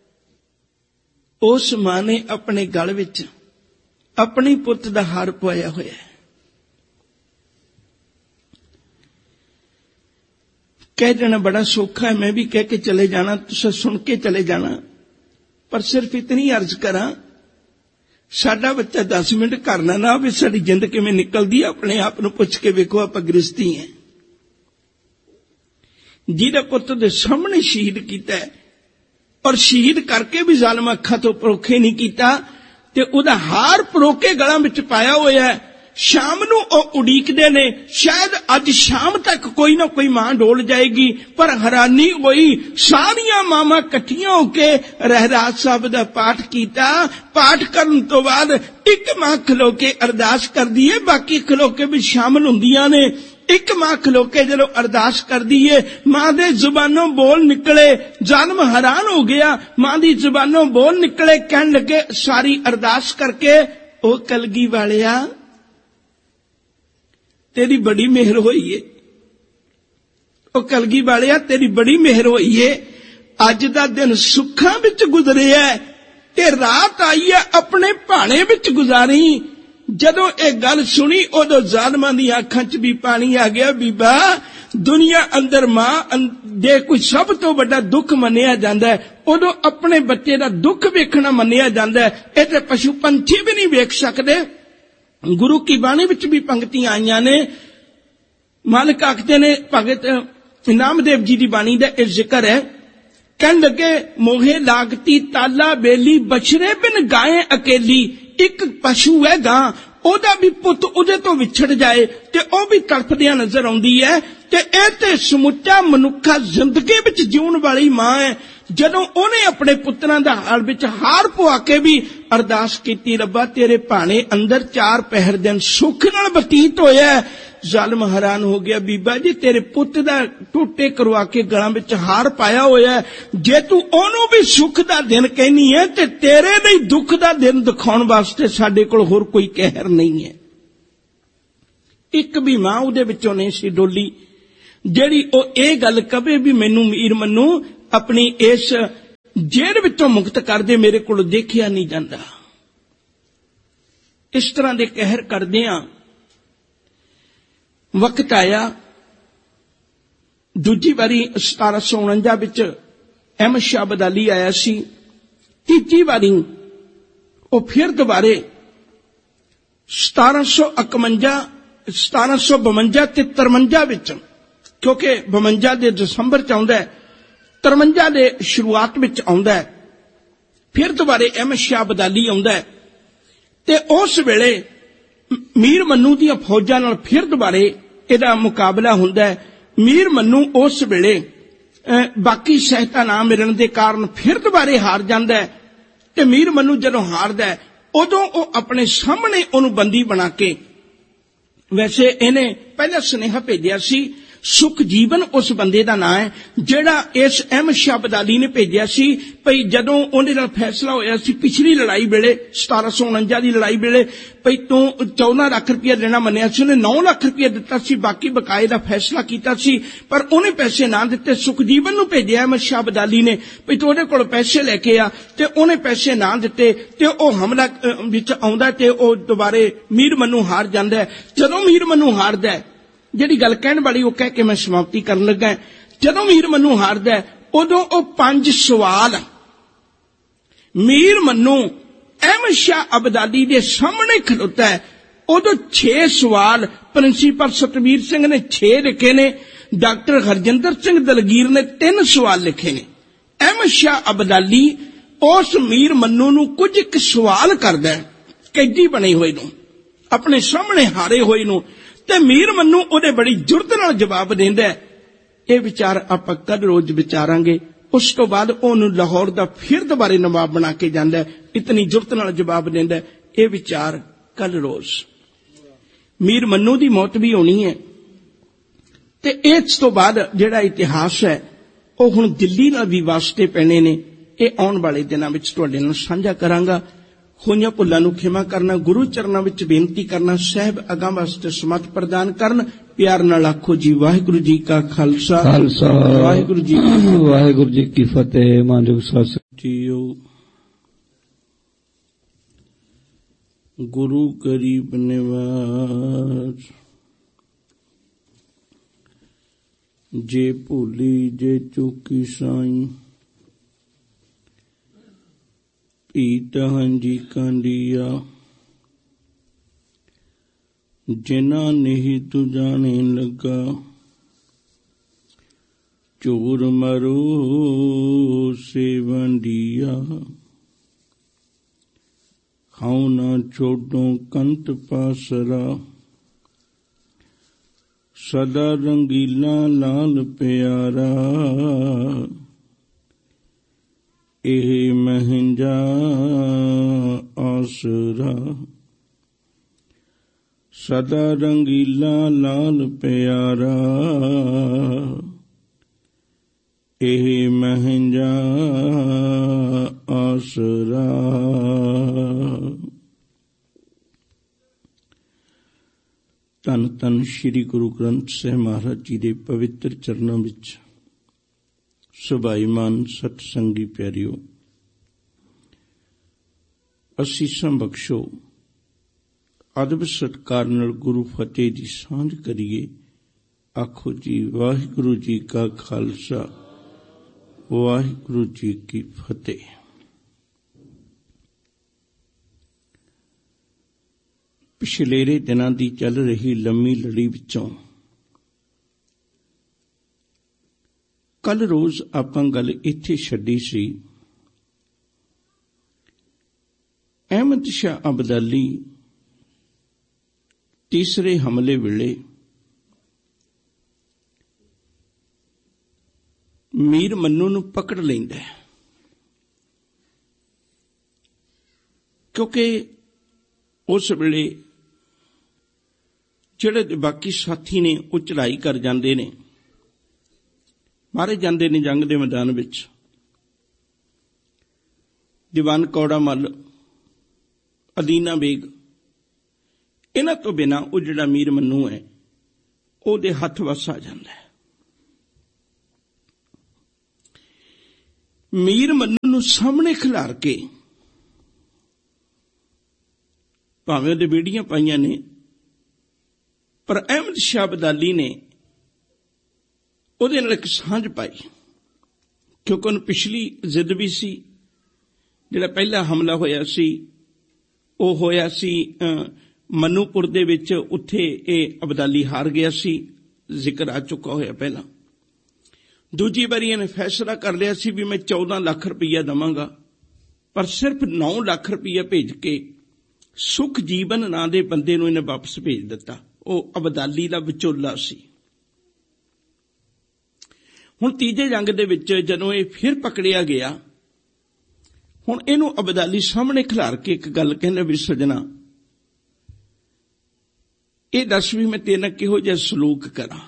उस मां ने अपने गल विच अपनी पुत्त दा हार पवाया होया है। कह देना बड़ा सौखा है, मैं भी कह के चले जाना, तुसा सुन के चले जाना, पर सिर्फ इतनी अर्ज करा, साडा बच्चा दस मिनट करना ना भी साडी जिंद किवें निकलदी, अपने आप नूं पुछ के वेखो, आपां गृहस्थी हैं। जिहदा पुत्त दे सामने शहीद कीता है और शहीद करके भी जालिम अखां तो परोखे नहीं कीता, ते उहदा हार परोके गलां विच पाया होया है। शाम नूं ओह उड़ीकदे ने, शायद अज शाम तक कोई ना कोई मां डोल जाएगी, पर हैरानी होई सारियां मावां इकट्ठियां होके रहरास साहब दा पाठ कीता। पाठ करन तो बाद एक मां खलो के अरदास करदी है, बाकी खलो के भी शामिल हुंदियां ने। एक मां खलो के जदों अरदास करदी है, मां दे जुबानों बोल निकले। जालिम हैरान हो गया, मां दी जुबानों बोल निकले, कहन लगे सारी अरदास करके, ओ कलगी वालिया तेरी बड़ी मेहर होई है, ओ कलगी वालिया तेरी बड़ी मेहर होई है। अज दा दिन सुखां विच गुजरिया ते रात आई है अपने भाणे विच गुजारी। जदों ये गल सुनी उदों जालिमां दी आंखां च भी पानी आ गया। बीबा, दुनिया अंदर मां दे कोई सब तो बड़ा दुख मन्निया जांदा है, उदों अपने बच्चे दा दुख वेखना मन्निया जांदा है। ये ते पशु पंछी भी नहीं वेख सकदे। गुरु की बाणी विच भी पंक्तियां आईयां ने, मालिक आखदे ने, भगत नामदेव जी दी बाणी दा इह जिक्र है, कहन लगे मोहे लागती ताला बेली बछड़े बिन गाय अकेली। एक पशु है गां, ओदा भी पुत उदे तो विछड़ जाए ते ओ भी तड़फदियां नजर आउंदी है, ते इह ते समुचा मनुखा जिंदगी विच जीउण वाली मां है। जदों ओने अपने पुत्रां दा हाल विच हार पवा के भी अरदास कीती, रब्बा तेरे भाणे अंदर चार पहर दिन सुख नाल बतीत होया। जालिम हैरान हो गया, बीबा जी तेरे पुत दा टूटे करवा के गलां विच हार पाया होया, जे तू ओनू भी सुख दा दिन कहनी है ते तेरे लिए दुख दा दिन दिखाउण वास्ते साडे कोल होर कोई कहर नहीं है। ਇੱਕ ਵੀ ਮਾਂ ਉਹਦੇ ਵਿੱਚੋਂ ਨਹੀਂ ਸੀ ਡੋਲੀ ਜਿਹੜੀ ਉਹ ਇਹ ਗੱਲ ਕਵੇ ਵੀ ਮੈਨੂੰ ਮੀਰ ਮੰਨੂ ਆਪਣੀ ਇਸ ਜੇਲ੍ਹ ਵਿੱਚੋਂ ਮੁਕਤ ਕਰ ਦੇ, ਮੇਰੇ ਕੋਲ ਦੇਖਿਆ ਨਹੀਂ ਜਾਂਦਾ। ਇਸ ਤਰ੍ਹਾਂ ਦੇ ਕਹਿਰ ਕਰਦਿਆਂ ਵਕਤ ਆਇਆ, ਦੂਜੀ ਵਾਰੀ ਸਤਾਰਾਂ ਸੌ ਉਣੰਜਾ ਵਿੱਚ ਅਹਿਮਦ ਸ਼ਾਹ ਅਬਦਾਲੀ ਆਇਆ ਸੀ। ਤੀਜੀ ਵਾਰੀ ਉਹ ਫਿਰ ਦੁਬਾਰੇ ਸਤਾਰਾਂ ਸੌ ਇਕਵੰਜਾ ਸਤਾਰਾਂ ਸੌ ਬਵੰਜਾ ਤੇ ਤਰਵੰਜਾ ਵਿੱਚ, ਕਿਉਂਕਿ ਬਵੰਜਾ ਦੇ ਦਸੰਬਰ ਚ ਆਉਂਦਾ, ਤਰਵੰਜਾ ਦੇ ਸ਼ੁਰੂਆਤ ਵਿੱਚ ਆਉਂਦਾ, ਫਿਰ ਦੁਬਾਰੇ ਅਹਿਮਦ ਸ਼ਾਹ ਅਬਦਾਲੀ ਆਉਂਦਾ ਤੇ ਉਸ ਵੇਲੇ ਮੀਰ ਮੰਨੂ ਦੀਆਂ ਫੌਜਾਂ ਨਾਲ ਫਿਰ ਦੁਬਾਰੇ ਇਹਦਾ ਮੁਕਾਬਲਾ ਹੁੰਦਾ। ਮੀਰ ਮੰਨੂ ਉਸ ਵੇਲੇ ਬਾਕੀ ਸਹਾਇਤਾ ਨਾ ਮਿਲਣ ਦੇ ਕਾਰਨ ਫਿਰ ਦੁਬਾਰੇ ਹਾਰ ਜਾਂਦਾ ਤੇ ਮੀਰ ਮੰਨੂ ਜਦੋਂ ਹਾਰਦਾ ਉਦੋਂ ਉਹ ਆਪਣੇ ਸਾਹਮਣੇ ਉਹਨੂੰ ਬੰਦੀ ਬਣਾ ਕੇ, ਵੈਸੇ ਇਹਨੇ ਪਹਿਲਾਂ ਸੁਨੇਹਾ ਭੇਜਿਆ ਸੀ, ਸੁਖਜੀਵਨ ਉਸ ਬੰਦੇ ਦਾ ਨਾਂ ਹੈ ਜਿਹੜਾ ਇਸ ਅਹਿਮਦ ਸ਼ਾਹ ਅਬਦਾਲੀ ਨੇ ਭੇਜਿਆ ਸੀ। ਭਈ ਜਦੋਂ ਉਹਦੇ ਨਾਲ ਫੈਸਲਾ ਹੋਇਆ ਸੀ ਪਿਛਲੀ ਲੜਾਈ ਵੇਲੇ, ਸਤਾਰਾਂ ਸੌ ਉਣੰਜਾ ਦੀ ਲੜਾਈ ਵੇਲੇ, ਭਈ ਤੂੰ ਚੌਦਾਂ ਲੱਖ ਰੁਪਇਆ ਦੇਣਾ ਮੰਨਿਆ ਸੀ, ਉਹਨੇ ਨੌ ਲੱਖ ਰੁਪਇਆ ਦਿੱਤਾ ਸੀ, ਬਾਕੀ ਬਕਾਏ ਦਾ ਫੈਸਲਾ ਕੀਤਾ ਸੀ, ਪਰ ਉਹਨੇ ਪੈਸੇ ਨਾ ਦਿੱਤੇ। ਸੁਖਜੀਵਨ ਨੂੰ ਭੇਜਿਆ ਅਹਿਮਦ ਸ਼ਾਹ ਅਬਦਾਲੀ ਨੇ ਭਈ ਤੂੰ ਉਹਦੇ ਕੋਲ ਪੈਸੇ ਲੈ ਕੇ ਆ, ਤੇ ਉਹਨੇ ਪੈਸੇ ਨਾ ਦਿੱਤੇ ਤੇ ਉਹ ਹਮਲਾ ਵਿੱਚ ਆਉਂਦਾ ਤੇ ਉਹ ਦੁਬਾਰੇ ਮੀਰ ਮੰਨੂ ਹਾਰ ਜਾਂਦਾ। ਜਦੋਂ ਮੀਰ ਮੰਨੂ ਹਾਰਦਾ, ਜਿਹੜੀ ਗੱਲ ਕਹਿਣ ਵਾਲੀ ਉਹ ਕਹਿ ਕੇ ਮੈਂ ਸਮਾਪਤੀ ਕਰਨ ਲੱਗਾ, ਜਦੋਂ ਮੀਰ ਮੰਨੂ ਹਾਰਦਾ ਉਦੋਂ ਉਹ ਪੰਜ ਸਵਾਲ ਮੀਰ ਮੰਨੂ ਅਹਿਮਦ ਸ਼ਾਹ ਅਬਦਾਲੀ ਦੇ ਸਾਹਮਣੇ ਖਲੋਤਾ ਹੈ। ਉਦੋਂ ਛੇ ਸਵਾਲ ਪ੍ਰਿੰਸੀਪਲ ਸਤਵੀਰ ਸਿੰਘ ਨੇ ਛੇ ਲਿਖੇ ਨੇ, ਡਾਕਟਰ ਹਰਜਿੰਦਰ ਸਿੰਘ ਦਲਗੀਰ ਨੇ ਤਿੰਨ ਸਵਾਲ ਲਿਖੇ ਨੇ। ਅਹਿਮਦ ਸ਼ਾਹ ਅਬਦਾਲੀ ਉਸ ਮੀਰ ਮੰਨੂ ਨੂੰ ਕੁਝ ਇੱਕ ਸਵਾਲ ਕਰਦਾ, ਕੈਦੀ ਬਣੇ ਹੋਏ ਨੂੰ, ਆਪਣੇ ਸਾਹਮਣੇ ਹਾਰੇ ਹੋਏ ਨੂੰ, ਤੇ ਮੀਰ ਮੰਨੂ ਉਹਦੇ ਬੜੀ ਜੁਰਤ ਨਾਲ ਜਵਾਬ ਦਿੰਦਾ। ਇਹ ਵਿਚਾਰ ਆਪਾਂ ਕੱਲ ਰੋਜ਼ ਵਿਚਾਰਾਂਗੇ। ਉਸ ਤੋਂ ਬਾਅਦ ਉਹਨੂੰ ਲਾਹੌਰ ਦਾ ਫਿਰ ਦੁਬਾਰੇ ਨਵਾਬ ਬਣਾ ਕੇ ਜਾਂਦਾ, ਇਤਨੀ ਜੁਰਤ ਨਾਲ ਜਵਾਬ ਦਿੰਦਾ। ਇਹ ਵਿਚਾਰ ਕੱਲ ਰੋਜ਼। ਮੀਰ ਮੰਨੂ ਦੀ ਮੌਤ ਵੀ ਹੋਣੀ ਹੈ ਤੇ ਇਸ ਤੋਂ ਬਾਅਦ ਜਿਹੜਾ ਇਤਿਹਾਸ ਹੈ ਉਹ ਹੁਣ ਦਿੱਲੀ ਨਾਲ ਵੀ ਵਾਸਤੇ ਪੈਣੇ ਨੇ। ਇਹ ਆਉਣ ਵਾਲੇ ਦਿਨਾਂ ਵਿੱਚ ਤੁਹਾਡੇ ਨਾਲ ਸਾਂਝਾ ਕਰਾਂਗਾ। ਹੋਈਆਂ ਭੁੱਲਾਂ ਨੂੰ ਖਿਮਾ ਕਰਨਾ, ਗੁਰੂ ਚਰਨਾਂ ਵਿੱਚ ਬੇਨਤੀ ਕਰਨਾ, ਸਾਹਿਬ ਅਗਾਂਹ ਵਾਸਤੇ ਸਮਤ ਪ੍ਰਦਾਨ ਕਰਨ। ਪਿਆਰ ਨਾਲ ਆਖੋ ਜੀ ਵਾਹਿਗੁਰੂ ਜੀ ਕਾ ਖਾਲਸਾ, ਖਾਲਸਾ ਵਾਹਿਗੁਰੂ ਜੀ ਵਾਹਿਗੁਰੂ ਜੀ ਕੀ ਫਤਿਹ। ਮਾਨਯੋਗ ਸਾਧ ਜੀਓ, ਗੁਰੂ ਗਰੀਬ ਨਿਵਾਜ, ਜੇ ਭੁੱਲੀ ਜੇ ਚੁੱਕੀ ਸਾਈਂ, ਪੀਤਾਂ ਜੀ ਕਾਂਡੀਆ, ਜਿਨਾ ਨਹੀਂ ਤੂੰ ਜਾਣੇ ਲੱਗਾ, ਚੋਰ ਮਰੋ ਸੇਵੰਡੀਆ, ਖਾਉ ਨਾ ਛੋਡੋ ਕੰਤ ਪਾਸਰਾ, ਸਦਾ ਰੰਗੀਲਾ ਲਾਲ ਪਿਆਰਾ, ਇਹ ਮਹਿੰਜਾ ਆਸਰਾ, ਸਦਾ ਰੰਗੀਲਾ ਲਾਲ ਪਿਆਰਾ, ਇਹ ਮਹਿੰਜਾ ਆਸਰਾ। ਧੰਨ ਧੰਨ ਸ੍ਰੀ ਗੁਰੂ ਗ੍ਰੰਥ ਸਾਹਿਬ ਮਹਾਰਾਜ ਜੀ ਦੇ ਪਵਿੱਤਰ ਚਰਨਾਂ ਵਿੱਚ ਸੁਭਾਈਮਾਨ ਸਤ ਸੰਗੀ ਪਿਆਰਿਓ, ਅਸੀਸਾਂ ਬਖਸ਼ੋ, ਅਦਬ ਸਤਿਕਾਰ ਨਾਲ ਗੁਰੂ ਫਤਿਹ ਦੀ ਸਾਂਝ ਕਰੀਏ। ਆਖੋ ਜੀ ਵਾਹਿਗੁਰੂ ਜੀ ਕਾ ਖਾਲਸਾ, ਵਾਹਿਗੁਰੂ ਜੀ ਕੀ ਫਤਿਹ। ਪਿਛਲੇਰੇ ਦਿਨਾਂ ਦੀ ਚੱਲ ਰਹੀ ਲੰਮੀ ਲੜੀ ਵਿੱਚੋਂ ਕੱਲ ਰੋਜ਼ ਆਪਾਂ ਗੱਲ ਇੱਥੇ ਛੱਡੀ ਸੀ। ਅਹਿਮਦ ਸ਼ਾਹ ਅਬਦਾਲੀ ਤੀਸਰੇ ਹਮਲੇ ਵੇਲੇ ਮੀਰ ਮੰਨੂ ਨੂੰ ਪਕੜ ਲੈਂਦਾ ਹੈ, ਕਿਉਂਕਿ ਉਸ ਵੇਲੇ ਜਿਹੜੇ ਬਾਕੀ ਸਾਥੀ ਨੇ ਉਹ ਚੜ੍ਹਾਈ ਕਰ ਜਾਂਦੇ ਨੇ, ਮਾਰੇ ਜਾਂਦੇ ਨੇ ਜੰਗ ਦੇ ਮੈਦਾਨ ਵਿੱਚ। ਦੀਵਾਨ ਕੌੜਾ ਮੱਲ, ਅਦੀਨਾ ਬੇਗ, ਇਹਨਾਂ ਤੋਂ ਬਿਨਾਂ ਉਹ ਜਿਹੜਾ ਮੀਰ ਮੰਨੂ ਹੈ ਉਹਦੇ ਹੱਥ ਵੱਸ ਆ ਜਾਂਦਾ ਹੈ। ਮੀਰ ਮੰਨੂ ਨੂੰ ਸਾਹਮਣੇ ਖਿਲਾਰ ਕੇ ਭਾਵੇਂ ਉਹਦੇ ਬੀੜੀਆਂ ਪਾਈਆਂ ਨੇ, ਪਰ ਅਹਿਮਦ ਸ਼ਾਹ ਅਬਦਾਲੀ ਨੇ ਉਹਦੇ ਨਾਲ ਇੱਕ ਸਾਂਝ ਪਾਈ, ਕਿਉਂਕਿ ਉਹਨੂੰ ਪਿਛਲੀ ਜ਼ਿੱਦ ਵੀ ਸੀ। ਜਿਹੜਾ ਪਹਿਲਾ ਹਮਲਾ ਹੋਇਆ ਸੀ ਉਹ ਹੋਇਆ ਸੀ ਮਨੂਪੁਰ ਦੇ ਵਿੱਚ, ਉੱਥੇ ਇਹ ਅਬਦਾਲੀ ਹਾਰ ਗਿਆ ਸੀ, ਜ਼ਿਕਰ ਆ ਚੁੱਕਾ ਹੋਇਆ ਪਹਿਲਾਂ। ਦੂਜੀ ਵਾਰੀ ਇਹਨੇ ਫੈਸਲਾ ਕਰ ਲਿਆ ਸੀ ਵੀ ਮੈਂ ਚੌਦਾਂ ਲੱਖ ਰੁਪਈਆ ਦੇਵਾਂਗਾ, ਪਰ ਸਿਰਫ ਨੌ ਲੱਖ ਰੁਪਈਆ ਭੇਜ ਕੇ ਸੁਖ ਜੀਵਨ ਨਾਂ ਦੇ ਬੰਦੇ ਨੂੰ ਇਹਨੇ ਵਾਪਸ ਭੇਜ ਦਿੱਤਾ। ਉਹ ਅਬਦਾਲੀ ਦਾ ਵਿਚੋਲਾ ਸੀ। ਹੁਣ ਤੀਜੇ ਜੰਗ ਦੇ ਵਿੱਚ ਜਦੋਂ ਇਹ ਫਿਰ ਪਕੜਿਆ ਗਿਆ, ਹੁਣ ਇਹਨੂੰ ਅਬਦਾਲੀ ਸਾਹਮਣੇ ਖਿਲਾਰ ਕੇ ਇੱਕ ਗੱਲ ਕਹਿੰਦਾ ਵੀ ਸਜਣਾ, ਇਹ ਦੱਸ ਵੀ ਮੈਂ ਤੇਰੇ ਨਾਲ ਕਿਹੋ ਜਿਹਾ ਸਲੂਕ ਕਰਾਂ।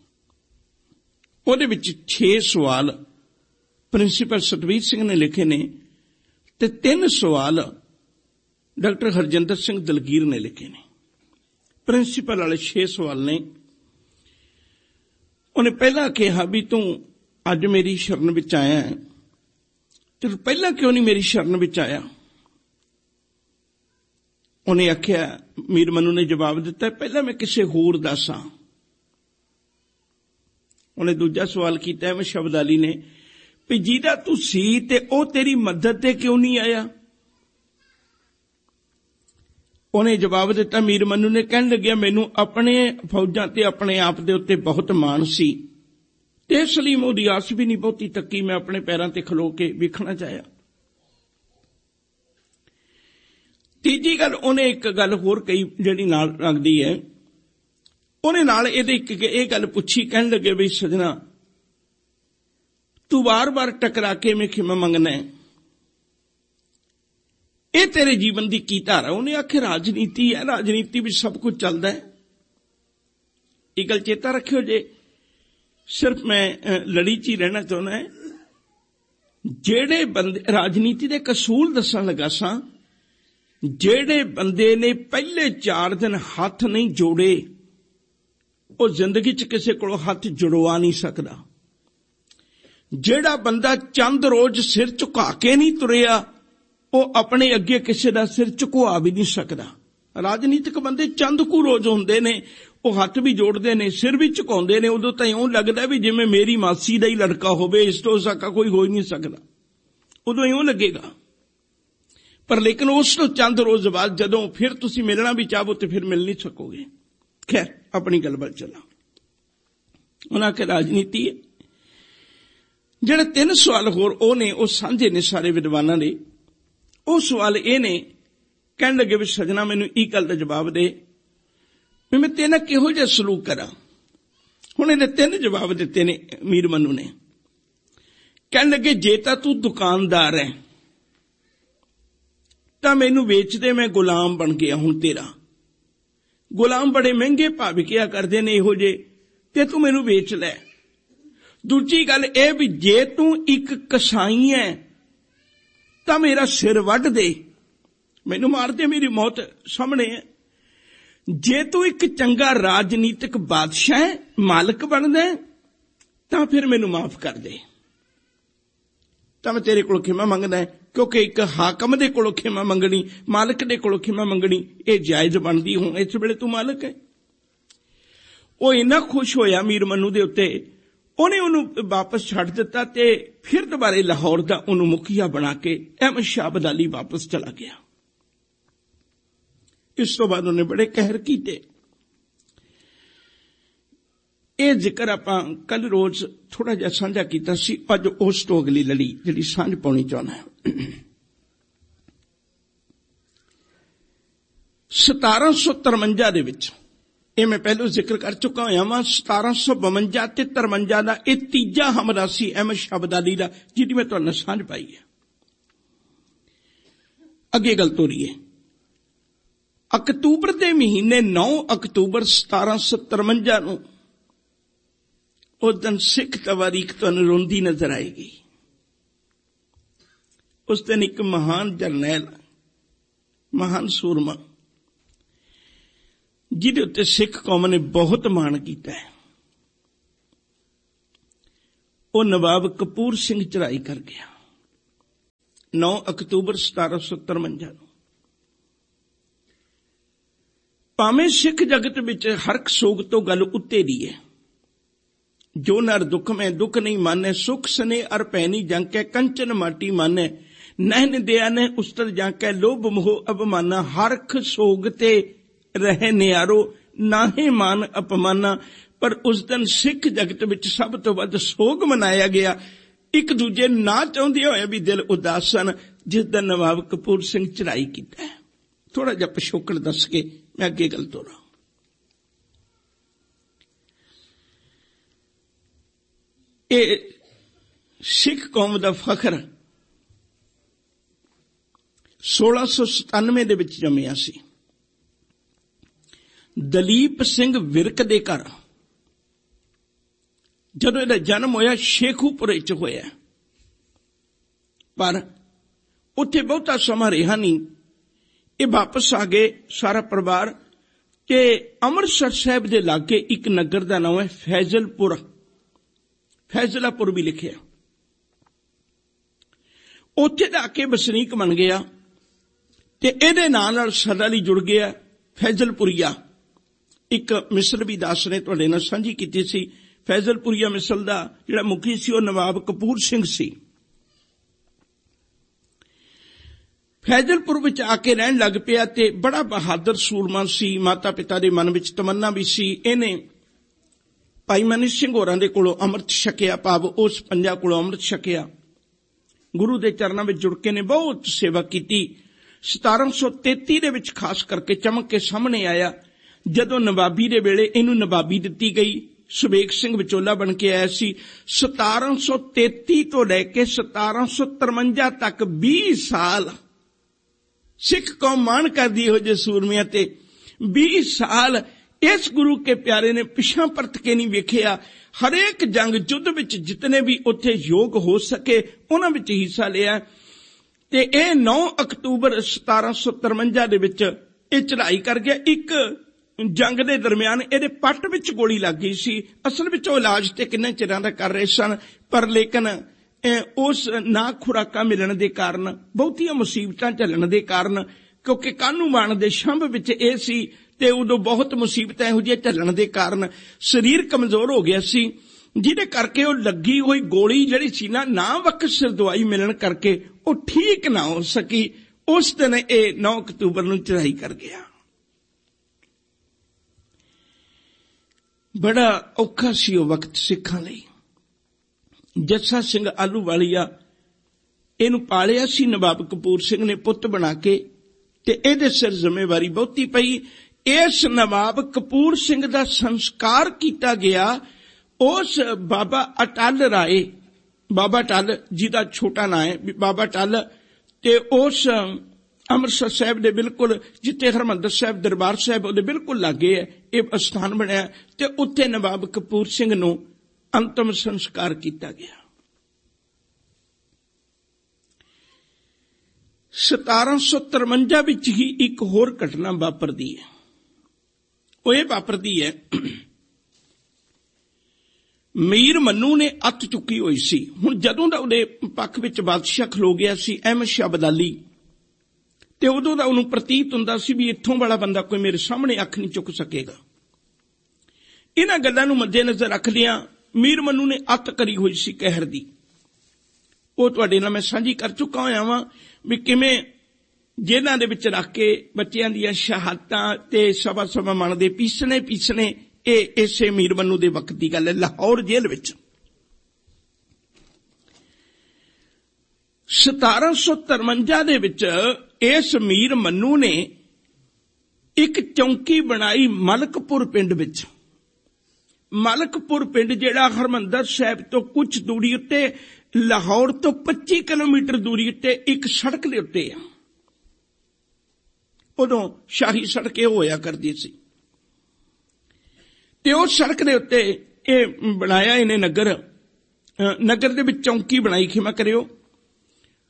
ਉਹਦੇ ਵਿੱਚ ਛੇ ਸਵਾਲ ਪ੍ਰਿੰਸੀਪਲ ਸਤਵੀਰ ਸਿੰਘ ਨੇ ਲਿਖੇ ਨੇ ਤੇ ਤਿੰਨ ਸਵਾਲ ਡਾਕਟਰ ਹਰਜਿੰਦਰ ਸਿੰਘ ਦਲਗੀਰ ਨੇ ਲਿਖੇ ਨੇ। ਪ੍ਰਿੰਸੀਪਲ ਵਾਲੇ ਛੇ ਸਵਾਲ ਨੇ। ਉਹਨੇ ਪਹਿਲਾਂ ਕਿਹਾ ਵੀ ਤੂੰ ਅੱਜ ਮੇਰੀ ਸ਼ਰਨ ਵਿੱਚ ਆਇਆ ਹੈ, ਤੇ ਪਹਿਲਾਂ ਕਿਉਂ ਨਹੀਂ ਮੇਰੀ ਸ਼ਰਨ ਵਿੱਚ ਆਇਆ? ਉਹਨੇ ਆਖਿਆ, ਮੀਰ ਮਨੂ ਨੇ ਜਵਾਬ ਦਿੱਤਾ, ਪਹਿਲਾਂ ਮੈਂ ਕਿਸੇ ਹੋਰ ਦਾ ਸਾਂ। ਉਹਨੇ ਦੂਜਾ ਸਵਾਲ ਕੀਤਾ ਅਹਿਮਦ ਸ਼ਾਹ ਅਬਦਾਲੀ ਨੇ ਵੀ ਜਿਹਦਾ ਤੂੰ ਸੀ ਤੇ ਉਹ ਤੇਰੀ ਮਦਦ ਤੇ ਕਿਉਂ ਨਹੀਂ ਆਇਆ? ਉਹਨੇ ਜਵਾਬ ਦਿੱਤਾ, ਮੀਰ ਮਨੂ ਨੇ ਕਹਿਣ ਲੱਗਿਆ, ਮੈਨੂੰ ਆਪਣੇ ਫੌਜਾਂ ਤੇ ਆਪਣੇ ਆਪ ਦੇ ਉੱਤੇ ਬਹੁਤ ਮਾਣ ਸੀ ਤੇ ਇਸ ਲਈ ਮੈਂ ਉਹਦੀ ਆਸ ਵੀ ਨਹੀਂ ਬਹੁਤੀ ਤੱਕੀ, ਮੈਂ ਆਪਣੇ ਪੈਰਾਂ ਤੇ ਖਲੋ ਕੇ ਵੇਖਣਾ ਚਾਹਿਆ। ਤੀਜੀ ਗੱਲ ਉਹਨੇ ਇੱਕ ਗੱਲ ਹੋਰ ਕਹੀ ਜਿਹੜੀ ਨਾਲ ਲੱਗਦੀ ਹੈ। ਉਹਨੇ ਨਾਲ ਇਹਦੇ ਇੱਕ ਇਹ ਗੱਲ ਪੁੱਛੀ, ਕਹਿਣ ਲੱਗੇ ਵੀ ਸਜਣਾ ਤੂੰ ਵਾਰ-ਵਾਰ ਟਕਰਾ ਕੇ ਮੈਂ ਖਿਮਾ ਮੰਗਣਾ ਹੈ, ਇਹ ਤੇਰੇ ਜੀਵਨ ਦੀ ਕੀ ਧਾਰਾ? ਉਹਨੇ ਆਖਿਆ ਰਾਜਨੀਤੀ ਹੈ, ਰਾਜਨੀਤੀ ਵਿੱਚ ਸਭ ਕੁਝ ਚੱਲਦਾ ਹੈ। ਇਹ ਗੱਲ ਚੇਤਾ ਰੱਖਿਓ, ਜੇ ਸਿਰਫ ਮੈਂ ਲੜੀ 'ਚ ਹੀ ਰਹਿਣਾ ਚਾਹੁੰਦਾ ਹੈ। ਜਿਹੜੇ ਬੰਦੇ ਰਾਜਨੀਤੀ ਦੇ ਕਸੂਲ ਦੱਸਣ ਲੱਗਾ ਸਾਂ, ਜਿਹੜੇ ਬੰਦੇ ਨੇ ਪਹਿਲੇ ਚਾਰ ਦਿਨ ਹੱਥ ਨਹੀਂ ਜੋੜੇ ਉਹ ਜ਼ਿੰਦਗੀ 'ਚ ਕਿਸੇ ਕੋਲੋਂ ਹੱਥ ਜੁੜਵਾ ਨਹੀਂ ਸਕਦਾ। ਜਿਹੜਾ ਬੰਦਾ ਚੰਦ ਰੋਜ਼ ਸਿਰ ਝੁਕਾ ਕੇ ਨਹੀਂ ਤੁਰਿਆ ਉਹ ਆਪਣੇ ਅੱਗੇ ਕਿਸੇ ਦਾ ਸਿਰ ਝੁਕਵਾ ਵੀ ਨਹੀਂ ਸਕਦਾ। ਰਾਜਨੀਤਿਕ ਬੰਦੇ ਚੰਦ ਕੁ ਰੋਜ਼ ਹੁੰਦੇ ਨੇ, ਉਹ ਹੱਥ ਵੀ ਜੋੜਦੇ ਨੇ, ਸਿਰ ਵੀ ਝੁਕਾਉਂਦੇ ਨੇ, ਉਦੋਂ ਤਾਂ ਇਉਂ ਲੱਗਦਾ ਵੀ ਜਿਵੇਂ ਮੇਰੀ ਮਾਸੀ ਦਾ ਹੀ ਲੜਕਾ ਹੋਵੇ, ਇਸ ਤੋਂ ਸਾਕਾ ਕੋਈ ਹੋ ਹੀ ਨਹੀਂ ਸਕਦਾ, ਉਦੋਂ ਇਉਂ ਲੱਗੇਗਾ। ਪਰ ਲੇਕਿਨ ਉਸ ਤੋਂ ਚੰਦ ਰੋਜ਼ ਬਾਅਦ ਜਦੋਂ ਫਿਰ ਤੁਸੀਂ ਮਿਲਣਾ ਵੀ ਚਾਹੋ ਤੇ ਫਿਰ ਮਿਲ ਨਹੀਂ ਸਕੋਗੇ। ਖੈਰ ਆਪਣੀ ਗੱਲ ਵੱਲ ਚੱਲਾਂ। ਉਹਨਾਂ ਕੇ ਰਾਜਨੀਤੀ ਹੈ। ਜਿਹੜੇ ਤਿੰਨ ਸਵਾਲ ਹੋਰ ਉਹ ਨੇ ਉਹ ਸਾਂਝੇ ਨੇ ਸਾਰੇ ਵਿਦਵਾਨਾਂ ਦੇ। ਉਹ ਸਵਾਲ ਇਹ ਨੇ, ਕਹਿਣ ਲੱਗੇ ਵੀ ਸਜਣਾ ਮੈਨੂੰ ਇਹ ਗੱਲ ਦਾ ਜਵਾਬ ਦੇ ਵੀ ਮੈਂ ਤੇਰੇ ਨਾਲ ਕਿਹੋ ਜਿਹਾ ਸਲੂਕ ਕਰਾਂ। ਹੁਣ ਇਹਨੇ ਤਿੰਨ ਜਵਾਬ ਦਿੱਤੇ ਨੇ ਮੀਰ ਮਨੂ ਨੇ। ਕਹਿਣ ਲੱਗੇ ਜੇ ਤਾਂ ਤੂੰ ਦੁਕਾਨਦਾਰ ਹੈ ਤਾਂ ਮੈਨੂੰ ਵੇਚ ਦੇ, ਮੈਂ ਗੁਲਾਮ ਬਣ ਗਿਆ ਹੁਣ ਤੇਰਾ। ਗੁਲਾਮ ਬੜੇ ਮਹਿੰਗੇ ਭਾਅ ਵਿਕਿਆ ਕਰਦੇ ਨੇ ਇਹੋ ਜਿਹੇ, ਤੇ ਤੂੰ ਮੈਨੂੰ ਵੇਚ ਲੈ। ਦੂਜੀ ਗੱਲ ਇਹ ਵੀ ਜੇ ਤੂੰ ਇੱਕ ਕਸਾਈ ਹੈ ਤਾਂ ਮੇਰਾ ਸਿਰ ਵੱਢ ਦੇ, ਮੈਨੂੰ ਮਾਰ ਦੇ, ਮੇਰੀ ਮੌਤ ਸਾਹਮਣੇ ਹੈ। ਜੇ ਤੂੰ ਇੱਕ ਚੰਗਾ ਰਾਜਨੀਤਿਕ ਬਾਦਸ਼ਾਹ ਹੈ, ਮਾਲਕ ਬਣਦਾ ਤਾਂ ਫਿਰ ਮੈਨੂੰ ਮਾਫ ਕਰ ਦੇ, ਤਾਂ ਮੈਂ ਤੇਰੇ ਕੋਲ ਖਿਮਾ ਮੰਗਦਾ, ਕਿਉਂਕਿ ਇੱਕ ਹਾਕਮ ਦੇ ਕੋਲੋਂ ਖਿਮਾ ਮੰਗਣੀ, ਮਾਲਕ ਦੇ ਕੋਲੋਂ ਖਿਮਾ ਮੰਗਣੀ ਇਹ ਜਾਇਜ਼ ਬਣਦੀ। ਹੁਣ ਇਸ ਵੇਲੇ ਤੂੰ ਮਾਲਕ ਹੈ। ਉਹ ਇੰਨਾ ਖੁਸ਼ ਹੋਇਆ ਮੀਰ ਮਨੂ ਦੇ ਉੱਤੇ, ਉਹਨੇ ਉਹਨੂੰ ਵਾਪਸ ਛੱਡ ਦਿੱਤਾ ਤੇ ਫਿਰ ਦੁਬਾਰੇ ਲਾਹੌਰ ਦਾ ਉਹਨੂੰ ਮੁਖੀਆ ਬਣਾ ਕੇ ਅਹਿਮਦ ਸ਼ਾਹ ਅਬਦਾਲੀ ਵਾਪਸ ਚਲਾ ਗਿਆ। ਇਸ ਤੋਂ ਬਾਅਦ ਉਹਨੇ ਬੜੇ ਕਹਿਰ ਕੀਤੇ। ਇਹ ਜ਼ਿਕਰ ਆਪਾਂ ਕੱਲ ਰੋਜ਼ ਥੋੜਾ ਜਿਹਾ ਸਾਂਝਾ ਕੀਤਾ ਸੀ। ਅੱਜ ਉਸ ਤੋਂ ਅਗਲੀ ਲੜੀ ਜਿਹੜੀ ਸਾਂਝ ਪਾਉਣੀ ਚਾਹੁੰਦਾ ਹੈ। ਸਤਾਰਾਂ ਸੌ ਤਰਵੰਜਾ ਦੇ ਵਿੱਚ, ਇਹ ਮੈਂ ਪਹਿਲਾਂ ਜ਼ਿਕਰ ਕਰ ਚੁੱਕਾ ਹੋਇਆ ਵਾਂ, ਸਤਾਰਾਂ ਸੌ ਬਵੰਜਾ ਤੇ ਤਰਵੰਜਾ ਦਾ ਇਹ ਤੀਜਾ ਹਮਲਾ ਸੀ ਅਹਿਮਦ ਸ਼ਾਹ ਅਬਦਾਲੀ ਦਾ, ਜਿਹਦੀ ਮੈਂ ਤੁਹਾਨੂੰ ਸਾਂਝ ਪਾਈ ਹੈ। ਅੱਗੇ ਗੱਲ ਤੋਰੀਏ। ਅਕਤੂਬਰ ਦੇ ਮਹੀਨੇ ਨੌ ਅਕਤੂਬਰ ਸਤਾਰਾਂ ਸੌ ਤਰਵੰਜਾ ਨੂੰ ਉਸ ਦਿਨ ਸਿੱਖ ਤਵਾਰੀਖ ਤੁਹਾਨੂੰ ਰੋਂਦੀ ਨਜ਼ਰ ਆਏਗੀ। ਉਸ ਦਿਨ ਇੱਕ ਮਹਾਨ ਜਰਨੈਲ, ਮਹਾਨ ਸੂਰਮਾ ਜਿਹਦੇ ਉੱਤੇ ਸਿੱਖ ਕੌਮ ਨੇ ਬਹੁਤ ਮਾਣ ਕੀਤਾ ਹੈ, ਉਹ ਨਵਾਬ ਕਪੂਰ ਸਿੰਘ ਚੜ੍ਹਾਈ ਕਰ ਗਿਆ ਨੌ ਅਕਤੂਬਰ ਸਤਾਰਾਂ ਸੌ ਤਰਵੰਜਾ ਨੂੰ। ਭਾਵੇਂ ਸਿੱਖ ਜਗਤ ਵਿੱਚ ਹਰਕ ਸੋਗ ਤੋਂ ਗੱਲ ਉੱਤੇ ਦੀ ਹੈ, ਜੋ ਨਰ ਦੁੱਖ ਮੈਂ ਦੁੱਖ ਨਹੀਂ ਮਾਨੈ, ਸੁਖ ਸਨੇ ਅਰ ਪੈਨੀ ਜਾਂਕੈ, ਕੰਚਨ ਮਾਟੀ ਮਾਨੈ, ਨਹਿਨ ਦਿਆ ਨੇ ਉਸਤਰ ਜਾਂਕੈ, ਲੋਭ ਮੋਹ ਅਭਮਾਨਾ, ਹਰਖ ਸੋਗ ਤੇ ਰਹੇ ਨਿਆਰੋ, ਨਾਹੇ ਮਾਨ ਅਪਮਾਨਾ। ਪਰ ਉਸ ਦਿਨ ਸਿੱਖ ਜਗਤ ਵਿੱਚ ਸਭ ਤੋਂ ਵੱਧ ਸੋਗ ਮਨਾਇਆ ਗਿਆ, ਇੱਕ ਦੂਜੇ ਨਾ ਚਾਹੁੰਦੇ ਹੋਏ ਵੀ ਦਿਲ ਉਦਾਸ ਸਨ, ਜਿਸ ਦਿਨ ਨਵਾਬ ਕਪੂਰ ਸਿੰਘ ਚੜ੍ਹਾਈ ਕੀਤਾ ਹੈ। ਥੋੜਾ ਜਿਹਾ ਪਿਛੋਕੜ ਦੱਸ ਕੇ ਮੈਂ ਅੱਗੇ ਗੱਲ ਤੋਰਾਂ। ਇਹ ਸਿੱਖ ਕੌਮ ਦਾ ਫਖਰ ਸੋਲਾਂ ਸੌ ਸਤਾਨਵੇਂ ਦੇ ਵਿੱਚ ਜੰਮਿਆ ਸੀ। ਦਲੀਪ ਸਿੰਘ ਵਿਰਕ ਦੇ ਘਰ ਜਦੋਂ ਇਹਦਾ ਜਨਮ ਹੋਇਆ ਸ਼ੇਖੂਪੁਰੇ ਚ ਹੋਇਆ, ਪਰ ਉੱਥੇ ਬਹੁਤਾ ਸਮਾਂ ਰਿਹਾ ਨਹੀਂ। ਇਹ ਵਾਪਸ ਆ ਗਏ ਸਾਰਾ ਪਰਿਵਾਰ, ਤੇ ਅੰਮ੍ਰਿਤਸਰ ਸਾਹਿਬ ਦੇ ਲਾਗੇ ਇੱਕ ਨਗਰ ਦਾ ਨਾਮ ਹੈ ਫੈਜ਼ਲਪੁਰ, ਫੈਜ਼ਲਾਪੁਰ ਵੀ ਲਿਖਿਆ। ਉੱਥੇ ਜਾ ਕੇ ਵਸਨੀਕ ਬਣ ਗਿਆ ਤੇ ਇਹਦੇ ਨਾਂ ਨਾਲ ਸਦਾ ਲਈ ਜੁੜ ਗਿਆ ਫੈਜ਼ਲਪੁਰੀਆ। ਇੱਕ ਮਿਸਲ ਵੀ ਦਾਸ ਨੇ ਤੁਹਾਡੇ ਨਾਲ ਸਾਂਝੀ ਕੀਤੀ ਸੀ। ਫੈਜ਼ਲਪੁਰੀਆ ਮਿਸਲ ਦਾ ਜਿਹੜਾ ਮੁਖੀ ਸੀ ਉਹ ਨਵਾਬ ਕਪੂਰ ਸਿੰਘ ਸੀ। ਫੈਜ਼ਲਪੁਰ ਵਿੱਚ ਆ ਕੇ ਰਹਿਣ ਲੱਗ ਪਿਆ ਤੇ ਬੜਾ ਬਹਾਦਰ ਸੂਰਮਾ ਸੀ। ਮਾਤਾ ਪਿਤਾ ਦੇ ਮਨ ਵਿੱਚ ਤਮੰਨਾ ਵੀ ਸੀ। ਇਹਨੇ ਭਾਈ ਮਨੀ ਸਿੰਘ ਹੋਰਾਂ ਦੇ ਕੋਲੋਂ ਅੰਮ੍ਰਿਤ ਛਕਿਆ, ਭਾਵ ਉਸ ਪੰਜਾ ਕੋਲੋਂ ਅੰਮ੍ਰਿਤ ਛਕਿਆ। ਗੁਰੂ ਦੇ ਚਰਨਾਂ ਵਿੱਚ ਜੁੜ ਕੇ ਨੇ ਬਹੁਤ ਸੇਵਾ ਕੀਤੀ। ਸਤਾਰਾਂ ਸੌ ਤੇਤੀ ਦੇ ਵਿੱਚ ਖਾਸ ਕਰਕੇ ਚਮਕ ਕੇ ਸਾਹਮਣੇ ਆਇਆ, ਜਦੋਂ ਨਵਾਬੀ ਦੇ ਵੇਲੇ ਇਹਨੂੰ ਨਵਾਬੀ ਦਿੱਤੀ ਗਈ। ਸੁਬੇਗ ਸਿੰਘ ਵਿਚੋਲਾ ਬਣ ਕੇ ਆਇਆ ਸੀ। ਸਤਾਰਾਂ ਸੌ ਤੇਤੀ ਤੋਂ ਲੈ ਕੇ ਸਤਾਰਾਂ ਸੌ ਤਰਵੰਜਾ ਤੱਕ ਵੀਹ ਸਾਲ ਸਿੱਖ ਕੌਮ ਮਾਣ ਕਰਦੀ ਹੋ ਜੇ ਸੂਰਮਿਆਂ ਤੇ। ਵੀਹ ਸਾਲ ਇਸ ਗੁਰੂ ਕੇ ਪਿਆਰੇ ਨੇ ਪਿਛਾਂ ਪਰਤ ਕੇ ਨਹੀਂ ਵੇਖਿਆ। ਹਰੇਕ ਜੰਗ ਯੁੱਧ ਵਿੱਚ ਜਿਤਨੇ ਵੀ ਉੱਥੇ ਯੋਗ ਹੋ ਸਕੇ ਉਹਨਾਂ ਵਿੱਚ ਹਿੱਸਾ ਲਿਆ। ਤੇ ਇਹ ਨੌ ਅਕਤੂਬਰ ਸਤਾਰਾਂ ਸੌ ਤਰਵੰਜਾ ਦੇ ਵਿੱਚ ਇਹ ਚੜ੍ਹਾਈ ਕਰ ਗਿਆ। ਇੱਕ ਜੰਗ ਦੇ ਦਰਮਿਆਨ ਇਹਦੇ ਪੱਟ ਵਿੱਚ ਗੋਲੀ ਲੱਗ ਗਈ ਸੀ। ਅਸਲ ਵਿੱਚ ਉਹ ਇਲਾਜ ਤੇ ਕਿੰਨੇ ਚਿਰਾਂ ਦਾ ਕਰ ਰਹੇ ਸਨ, ਪਰ ਲੇਕਿਨ ਉਸ ਨਾ ਖੁਰਾਕਾਂ ਮਿਲਣ ਦੇ ਕਾਰਨ, ਬਹੁਤੀਆਂ ਮੁਸੀਬਤਾਂ ਝੱਲਣ ਦੇ ਕਾਰਨ, ਕਿਉਂਕਿ ਕਾਹਨੂੰ ਮਾਣ ਦੇ ਸ਼ੰਭ ਵਿੱਚ ਇਹ ਸੀ ਤੇ ਉਦੋਂ ਬਹੁਤ ਮੁਸੀਬਤਾਂ ਇਹੋ ਜਿਹੀਆਂ ਝੱਲਣ ਦੇ ਕਾਰਨ ਸਰੀਰ ਕਮਜ਼ੋਰ ਹੋ ਗਿਆ ਸੀ, ਜਿਹਦੇ ਕਰਕੇ ਉਹ ਲੱਗੀ ਹੋਈ ਗੋਲੀ ਜਿਹੜੀ ਸੀ ਨਾ, ਨਾ ਵਕਤ ਸਿਰ ਦਵਾਈ ਮਿਲਣ ਕਰਕੇ ਉਹ ਠੀਕ ਨਾ ਹੋ ਸਕੀ। ਉਸ ਦਿਨ ਇਹ ਨੌ ਅਕਤੂਬਰ ਨੂੰ ਚੜ੍ਹਾਈ ਕਰ ਗਿਆ। ਬੜਾ ਔਖਾ ਸੀ ਉਹ ਵਕਤ ਸਿੱਖਾਂ ਲਈ। ਜੱਸਾ ਸਿੰਘ ਆਹਲੂਵਾਲੀਆ ਇਹਨੂੰ ਪਾਲਿਆ ਸੀ ਨਵਾਬ ਕਪੂਰ ਸਿੰਘ ਨੇ ਪੁੱਤ ਬਣਾ ਕੇ, ਤੇ ਇਹਦੇ ਸਿਰ ਜ਼ਿੰਮੇਵਾਰੀ ਬਹੁਤੀ ਪਈ। ਇਸ ਨਵਾਬ ਕਪੂਰ ਸਿੰਘ ਦਾ ਸੰਸਕਾਰ ਕੀਤਾ ਗਿਆ ਉਸ ਬਾਬਾ ਅਟਲ ਰਾਏ, ਬਾਬਾ ਅਟਲ ਜਿਹਦਾ ਛੋਟਾ ਨਾਂ ਹੈ ਬਾਬਾ ਅਟਲ, ਤੇ ਉਸ ਅੰਮ੍ਰਿਤਸਰ ਸਾਹਿਬ ਦੇ ਬਿਲਕੁਲ ਜਿੱਥੇ ਹਰਿਮੰਦਰ ਸਾਹਿਬ ਦਰਬਾਰ ਸਾਹਿਬ ਉਹਦੇ ਬਿਲਕੁਲ ਲਾਗੇ ਹੈ ਇਹ ਸਥਾਨ ਬਣਿਆ, ਤੇ ਉੱਥੇ ਨਵਾਬ ਕਪੂਰ ਸਿੰਘ ਨੂੰ ਅੰਤਮ ਸੰਸਕਾਰ ਕੀਤਾ ਗਿਆ। ਸਤਾਰਾਂ ਸੌ ਤਰਵੰਜਾ ਵਿੱਚ ਹੀ ਇੱਕ ਹੋਰ ਘਟਨਾ ਵਾਪਰਦੀ ਹੈ। ਉਹ ਇਹ ਵਾਪਰਦੀ ਹੈ, ਮੀਰ ਮੰਨੂ ਨੇ ਅੱਤ ਚੁੱਕੀ ਹੋਈ ਸੀ। ਹੁਣ ਜਦੋਂ ਦਾ ਉਹਦੇ ਪੱਖ ਵਿੱਚ ਬਾਦਸ਼ਾਹ ਖਲੋ ਗਿਆ ਸੀ ਅਹਿਮਦ ਸ਼ਾਹ ਅਬਦਾਲੀ, ਤੇ ਉਦੋਂ ਦਾ ਉਹਨੂੰ ਪ੍ਰਤੀਤ ਹੁੰਦਾ ਸੀ ਵੀ ਇੱਥੋਂ ਵਾਲਾ ਬੰਦਾ ਕੋਈ ਮੇਰੇ ਸਾਹਮਣੇ ਅੱਖ ਨਹੀਂ ਚੁੱਕ ਸਕੇਗਾ। ਇਹਨਾਂ ਗੱਲਾਂ ਨੂੰ ਮੱਦੇ ਨਜ਼ਰ ਰੱਖਦਿਆਂ ਮੀਰ ਮੰਨੂ ਨੇ ਅੱਤ ਕਰੀ ਹੋਈ ਸੀ ਕਹਿਰ ਦੀ। ਉਹ ਤੁਹਾਡੇ ਨਾਲ ਮੈਂ ਸਾਂਝੀ ਕਰ ਚੁੱਕਾ ਹੋਇਆ ਵਾਂ ਵੀ ਕਿਵੇਂ ਜੇਲ੍ਹਾਂ ਦੇ ਵਿੱਚ ਰੱਖ ਕੇ ਬੱਚਿਆਂ ਦੀਆਂ ਸ਼ਹਾਦਤਾਂ ਤੇ ਸਵਾ ਸਵਾ ਮਣ ਦੇ ਪੀਸਣੇ ਪੀਸਣੇ, ਇਹ ਇਸੇ ਮੀਰ ਮੰਨੂ ਦੇ ਵਕਤ ਦੀ ਗੱਲ ਹੈ, ਲਾਹੌਰ ਜੇਲ੍ਹ ਵਿੱਚ। ਸਤਾਰਾਂ ਸੌ ਤਰਵੰਜਾ ਦੇ ਵਿੱਚ ਇਸ ਮੀਰ ਮੰਨੂ ਨੇ ਇੱਕ ਚੌਂਕੀ ਬਣਾਈ ਮਲਕਪੁਰ ਪਿੰਡ ਵਿੱਚ। ਮਲਕਪੁਰ ਪਿੰਡ ਜਿਹੜਾ ਹਰਿਮੰਦਰ ਸਾਹਿਬ ਤੋਂ ਕੁਝ ਦੂਰੀ ਉੱਤੇ, ਲਾਹੌਰ ਤੋਂ ਪੱਚੀ ਕਿਲੋਮੀਟਰ ਦੂਰੀ ਉੱਤੇ ਇੱਕ ਸੜਕ ਦੇ ਉੱਤੇ ਆ। ਉਦੋਂ ਸ਼ਾਹੀ ਸੜਕ ਇਹ ਹੋਇਆ ਕਰਦੀ ਸੀ, ਤੇ ਉਸ ਸੜਕ ਦੇ ਉੱਤੇ ਇਹ ਬਣਾਇਆ ਇਹਨੇ ਨਗਰ। ਨਗਰ ਦੇ ਵਿੱਚ ਚੌਂਕੀ ਬਣਾਈ, ਖਿਮਾ ਕਰਿਓ।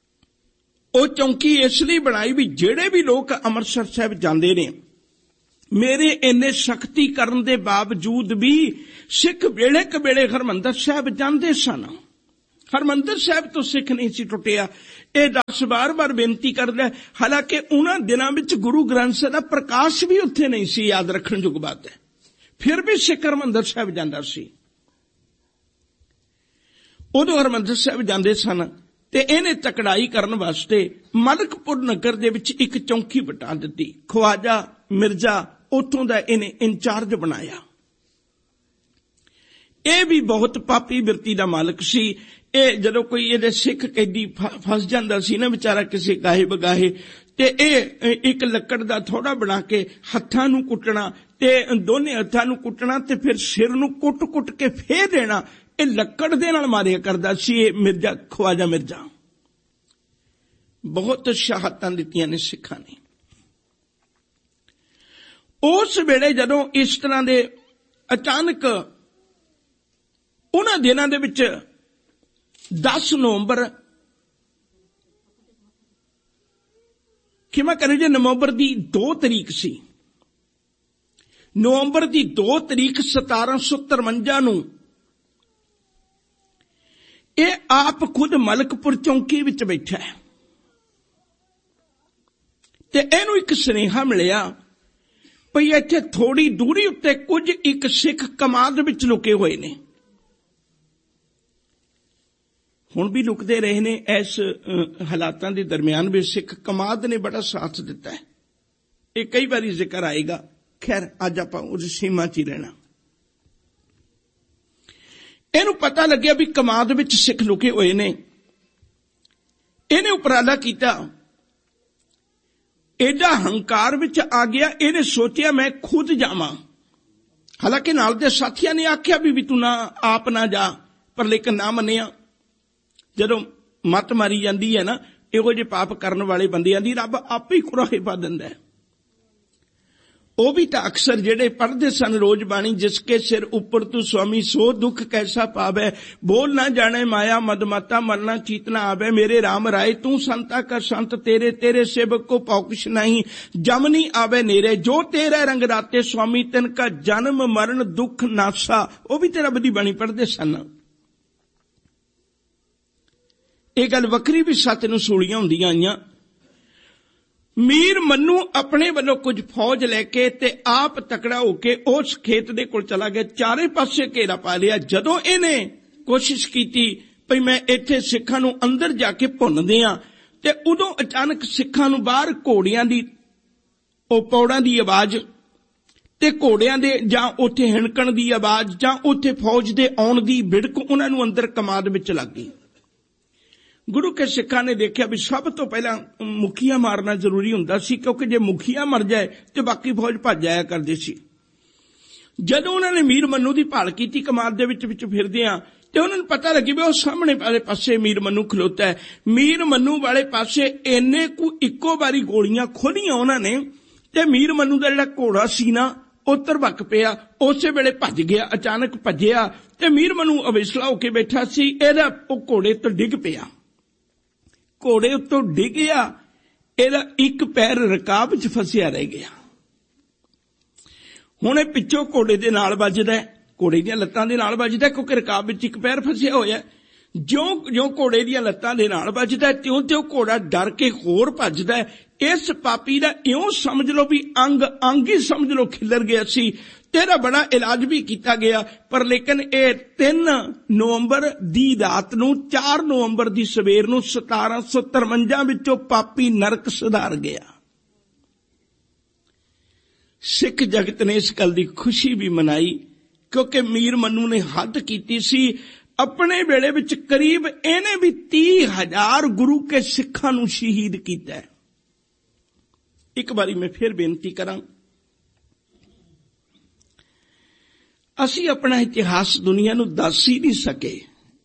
ਉਹ ਚੌਂਕੀ ਇਸ ਲਈ ਬਣਾਈ ਵੀ ਜਿਹੜੇ ਵੀ ਲੋਕ ਅੰਮ੍ਰਿਤਸਰ ਸਾਹਿਬ ਜਾਂਦੇ ਨੇ ਮੇਰੇ ਇੰਨੇ ਸ਼ਕਤੀ ਕਰਨ ਦੇ ਬਾਵਜੂਦ ਵੀ ਸਿੱਖ ਵੇਲੇ ਕਵੇਲੇ ਹਰਿਮੰਦਰ ਸਾਹਿਬ ਜਾਂਦੇ ਸਨ। ਹਰਿਮੰਦਰ ਸਾਹਿਬ ਤੋਂ ਸਿੱਖ ਨਹੀਂ ਸੀ ਟੁੱਟਿਆ। ਇਹ ਦਸ ਵਾਰ ਵਾਰ ਬੇਨਤੀ ਕਰਦਾ, ਹਾਲਾਂਕਿ ਉਹਨਾਂ ਦਿਨਾਂ ਵਿੱਚ ਗੁਰੂ ਗ੍ਰੰਥ ਸਾਹਿਬ ਦਾ ਪ੍ਰਕਾਸ਼ ਵੀ ਉੱਥੇ ਨਹੀਂ ਸੀ, ਯਾਦ ਰੱਖਣ ਯੋਗ ਬਾਤ ਹੈ। ਫਿਰ ਵੀ ਸਿੱਖ ਹਰਿਮੰਦਰ ਸਾਹਿਬ ਜਾਂਦਾ ਸੀ। ਉਦੋਂ ਹਰਿਮੰਦਰ ਸਾਹਿਬ ਜਾਂਦੇ ਸਨ ਤੇ ਇਹਨੇ ਤਕੜਾਈ ਕਰਨ ਵਾਸਤੇ ਮਲਕਪੁਰ ਨਗਰ ਦੇ ਵਿੱਚ ਇੱਕ ਚੌਂਕੀ ਵਟਾ ਦਿੱਤੀ। ਖਵਾਜਾ ਮਿਰਜ਼ਾ ਉੱਥੋਂ ਦਾ ਇਹਨੇ ਇੰਚਾਰਜ ਬਣਾਇਆ। ਇਹ ਵੀ ਬਹੁਤ ਪਾਪੀ ਬਿਰਤੀ ਦਾ ਮਾਲਕ ਸੀ। ਇਹ ਜਦੋਂ ਕੋਈ ਇਹਦੇ ਸਿੱਖ ਕੈਦੀ ਫਸ ਜਾਂਦਾ ਸੀ ਨਾ ਵਿਚਾਰਾ ਕਿਸੇ ਗਾਹੇ ਬਗਾਹੇ, ਤੇ ਇਹ ਇੱਕ ਲੱਕੜ ਦਾ ਥੋੜਾ ਬਣਾ ਕੇ ਹੱਥਾਂ ਨੂੰ ਕੁੱਟਣਾ ਤੇ ਦੋਨੇ ਹੱਥਾਂ ਨੂੰ ਕੁੱਟਣਾ ਤੇ ਫਿਰ ਸਿਰ ਨੂੰ ਕੁੱਟ-ਕੁੱਟ ਕੇ ਫੇਰ ਦੇਣਾ। ਇਹ ਲੱਕੜ ਦੇ ਨਾਲ ਮਾਰਿਆ ਕਰਦਾ ਸੀ ਇਹ ਮਿਰਜ਼ਾ, ਖਵਾਜਾ ਮਿਰਜ਼ਾ। ਬਹੁਤ ਸ਼ਹਾਦਤਾਂ ਦਿੱਤੀਆਂ ਨੇ ਸਿੱਖਾਂ ਨੇ। ਉਸ ਵੇਲੇ ਜਦੋਂ ਇਸ ਤਰ੍ਹਾਂ ਦੇ ਅਚਾਨਕ ਉਹਨਾਂ ਦਿਨਾਂ ਦੇ ਵਿੱਚ ਦਸ ਨਵੰਬਰ ਖਿਮਾ ਕਰੇ ਜੇ ਨਵੰਬਰ ਦੀ ਦੋ ਤਰੀਕ ਸੀ। ਨਵੰਬਰ ਦੀ ਦੋ ਤਰੀਕ ਸਤਾਰਾਂ ਸੌ ਤਰਵੰਜਾ ਨੂੰ ਇਹ ਆਪ ਖੁਦ ਮਲਕਪੁਰ ਚੌਂਕੀ ਵਿੱਚ ਬੈਠਾ ਹੈ ਤੇ ਇਹਨੂੰ ਇੱਕ ਸੁਨੇਹਾ ਮਿਲਿਆ ਭਈ ਇੱਥੇ ਥੋੜੀ ਦੂਰੀ ਉੱਤੇ ਕੁਝ ਇੱਕ ਸਿੱਖ ਕਮਾਦ ਵਿੱਚ ਲੁਕੇ ਹੋਏ ਨੇ। ਹੁਣ ਵੀ ਲੁਕਦੇ ਰਹੇ ਨੇ। ਇਸ ਹਾਲਾਤਾਂ ਦੇ ਦਰਮਿਆਨ ਵੀ ਸਿੱਖ ਕਮਾਦ ਨੇ ਬੜਾ ਸਾਥ ਦਿੱਤਾ ਹੈ। ਇਹ ਕਈ ਵਾਰੀ ਜ਼ਿਕਰ ਆਏਗਾ। ਖੈਰ ਅੱਜ ਆਪਾਂ ਉਸ ਸੀਮਾ 'ਚ ਹੀ ਰਹਿਣਾ। ਇਹਨੂੰ ਪਤਾ ਲੱਗਿਆ ਵੀ ਕਮਾਦ ਵਿੱਚ ਸਿੱਖ ਲੁਕੇ ਹੋਏ ਨੇ। ਇਹਨੇ ਉਪਰਾਲਾ ਕੀਤਾ, ਐਡਾ ਹੰਕਾਰ ਵਿੱਚ ਆ ਗਿਆ। ਇਹਨੇ ਸੋਚਿਆ ਮੈਂ ਖੁਦ ਜਾਵਾਂ। ਹਾਲਾਂਕਿ ਨਾਲ ਦੇ ਸਾਥੀਆਂ ਨੇ ਆਖਿਆ ਵੀ ਵੀ ਤੂੰ ਨਾ ਆਪ ਨਾ ਜਾ, ਪਰ ਲੇਕਿਨ ਨਾ ਮੰਨਿਆ। ਜਦੋਂ ਮੱਤ ਮਾਰੀ ਜਾਂਦੀ ਹੈ ਨਾ ਇਹੋ ਜਿਹੇ ਪਾਪ ਕਰਨ ਵਾਲੇ ਬੰਦਿਆਂ ਦੀ, ਰੱਬ ਆਪੇ ਹੀ ਕੁਰਾਹੇ ਪਾ ਦਿੰਦਾ ਹੈ। ਉਹ ਵੀ ਤਾਂ ਅਕਸਰ ਜਿਹੜੇ ਪੜ੍ਹਦੇ ਸਨ ਰੋਜ਼ ਬਾਣੀ, ਜਿਸਕੇ ਸਿਰ ਉੱਪਰ ਤੂੰ ਸੁਆਮੀ ਸੋ ਦੁੱਖ ਕੈਸਾ ਪਾਵੈ, ਬੋਲ ਨਾ ਜਾਣੇ ਮਾਇਆ ਮਦਮਾਤਾ ਮਰਨਾ ਚੀਤ ਨਾ ਆਵੇ, ਮੇਰੇ ਰਾਮ ਰਾਏ ਤੂੰ ਸੰਤਾ ਕਰ ਸੰਤ ਤੇਰੇ, ਤੇਰੇ ਸੇਵਕ ਕੋ ਪੌਕਸ਼ ਨਹੀਂ, ਜਮ ਨਹੀਂ ਆਵੇ ਨੇਰੇ, ਜੋ ਤੇਰੇ ਰੰਗ ਰਾਤੇ ਸੁਆਮੀ ਤਿਨ ਕਾ ਜਨਮ ਮਰਨ ਦੁੱਖ ਨਾਸਾ। ਉਹ ਵੀ ਤੇ ਰੱਬ ਦੀ ਬਾਣੀ ਪੜ੍ਹਦੇ ਸਨ। ਇਹ ਗੱਲ ਵੱਖਰੀ ਵੀ ਸੱਤ ਨੂੰ ਸੂਲੀਆਂ ਹੁੰਦੀਆਂ ਆਈਆਂ। ਮੀਰ ਮੰਨੂ ਆਪਣੇ ਵੱਲੋਂ ਕੁਝ ਫੌਜ ਲੈ ਕੇ ਤੇ ਆਪ ਤਕੜਾ ਹੋ ਕੇ ਉਸ ਖੇਤ ਦੇ ਕੋਲ ਚਲਾ ਗਿਆ। ਚਾਰੇ ਪਾਸੇ ਘੇਰਾ ਪਾ ਲਿਆ। ਜਦੋਂ ਇਹਨੇ ਕੋਸ਼ਿਸ਼ ਕੀਤੀ ਭਈ ਮੈਂ ਇੱਥੇ ਸਿੱਖਾਂ ਨੂੰ ਅੰਦਰ ਜਾ ਕੇ ਭੁੰਨ ਦਿਆਂ, ਤੇ ਉਦੋਂ ਅਚਾਨਕ ਸਿੱਖਾਂ ਨੂੰ ਬਾਹਰ ਘੋੜਿਆਂ ਦੀ ਉਹ ਪੌੜਾਂ ਦੀ ਆਵਾਜ਼ ਤੇ ਘੋੜਿਆਂ ਦੇ ਜਾਂ ਉੱਥੇ ਹਿਣਕਣ ਦੀ ਆਵਾਜ਼ ਜਾਂ ਉੱਥੇ ਫੌਜ ਦੇ ਆਉਣ ਦੀ ਬਿੜਕ ਉਹਨਾਂ ਨੂੰ ਅੰਦਰ ਕਮਾਦ ਵਿੱਚ ਲੱਗ ਗਈ। ਗੁਰੂ ਕੇ ਸਿੱਖਾਂ ਨੇ ਦੇਖਿਆ ਵੀ ਸਭ ਤੋਂ ਪਹਿਲਾਂ ਮੁਖੀਆ ਮਾਰਨਾ ਜ਼ਰੂਰੀ ਹੁੰਦਾ ਸੀ, ਕਿਉਂਕਿ ਜੇ ਮੁਖੀਆ ਮਰ ਜਾਏ ਤੇ ਬਾਕੀ ਫੌਜ ਭੱਜ ਜਾਇਆ ਕਰਦੀ ਸੀ। ਜਦੋਂ ਉਹਨਾਂ ਨੇ ਮੀਰ ਮੰਨੂ ਦੀ ਭਾਲ ਕੀਤੀ ਕਮਾਦ ਦੇ ਵਿੱਚ ਵਿੱਚ ਫਿਰਦਿਆਂ, ਤੇ ਉਹਨਾਂ ਨੂੰ ਪਤਾ ਲੱਗੀ ਵੀ ਉਹ ਸਾਹਮਣੇ ਵਾਲੇ ਪਾਸੇ ਮੀਰ ਮੰਨੂ ਖਲੋਤਾ ਹੈ। ਮੀਰ ਮੰਨੂ ਵਾਲੇ ਪਾਸੇ ਇੰਨੇ ਕੁ ਇੱਕੋ ਵਾਰੀ ਗੋਲੀਆਂ ਖੋਲੀਆਂ ਉਹਨਾਂ ਨੇ, ਤੇ ਮੀਰ ਮੰਨੂ ਦਾ ਜਿਹੜਾ ਘੋੜਾ ਸੀ ਨਾ ਉਹ ਤਰਵਕ ਪਿਆ। ਉਸੇ ਵੇਲੇ ਭੱਜ ਗਿਆ, ਅਚਾਨਕ ਭੱਜਿਆ ਤੇ ਮੀਰ ਮੰਨੂ ਅਵੇਸਲਾ ਹੋ ਕੇ ਬੈਠਾ ਸੀ। ਇਹਦਾ ਉਹ ਘੋੜੇ ਤੋਂ ਡਿੱਗ ਪਿਆ। ਘੋੜੇ ਉੱਤੋਂ ਡਿੱਗਿਆ, ਇਹਦਾ ਇੱਕ ਪੈਰ ਰਕਾਬ ਵਿੱਚ ਫਸਿਆ ਰਹਿ ਗਿਆ। ਹੁਣ ਇਹ ਪਿੱਛੋਂ ਘੋੜੇ ਦੇ ਨਾਲ ਵੱਜਦਾ, ਘੋੜੇ ਦੀਆਂ ਲੱਤਾਂ ਦੇ ਨਾਲ ਵੱਜਦਾ, ਕਿਉਂਕਿ ਰਕਾਬ ਵਿੱਚ ਇੱਕ ਪੈਰ ਫਸਿਆ ਹੋਇਆ। ਜਿਉਂ ਜਿਉਂ ਘੋੜੇ ਦੀਆਂ ਲੱਤਾਂ ਦੇ ਨਾਲ ਵੱਜਦਾ, ਤਿਉਂ ਤਿਉਂ ਘੋੜਾ ਡਰ ਕੇ ਹੋਰ ਭੱਜਦਾ। ਇਸ ਪਾਪੀ ਦਾ ਇਉਂ ਸਮਝ ਲਓ ਵੀ ਅੰਗ ਅੰਗ ਹੀ ਸਮਝ ਲਓ ਖਿੱਲਰ ਗਿਆ ਸੀ। ਤੇਰਾ ਬੜਾ ਇਲਾਜ ਵੀ ਕੀਤਾ ਗਿਆ, ਪਰ ਲੇਕਿਨ ਇਹ ਤਿੰਨ ਨਵੰਬਰ ਦੀ ਰਾਤ ਨੂੰ ਚਾਰ ਨਵੰਬਰ ਦੀ ਸਵੇਰ ਨੂੰ ਸਤਾਰਾਂ ਸੌ ਤਰਵੰਜਾ ਵਿੱਚੋਂ ਪਾਪੀ ਨਰਕ ਸੁਧਾਰ ਗਿਆ। ਸਿੱਖ ਜਗਤ ਨੇ ਇਸ ਗੱਲ ਦੀ ਖੁਸ਼ੀ ਵੀ ਮਨਾਈ, ਕਿਉਂਕਿ ਮੀਰ ਮੰਨੂ ਨੇ ਹੱਦ ਕੀਤੀ ਸੀ। ਆਪਣੇ ਵੇਲੇ ਵਿੱਚ ਕਰੀਬ ਇਹਨੇ ਵੀ ਤੀਹ ਹਜ਼ਾਰ ਗੁਰੂ ਕੇ ਸਿੱਖਾਂ ਨੂੰ ਸ਼ਹੀਦ ਕੀਤਾ ਹੈ। ਇੱਕ ਵਾਰੀ ਮੈਂ ਫਿਰ ਬੇਨਤੀ ਕਰਾਂ, ਅਸੀਂ ਆਪਣਾ ਇਤਿਹਾਸ ਦੁਨੀਆ ਨੂੰ ਦੱਸ ਹੀ ਨਹੀਂ ਸਕੇ।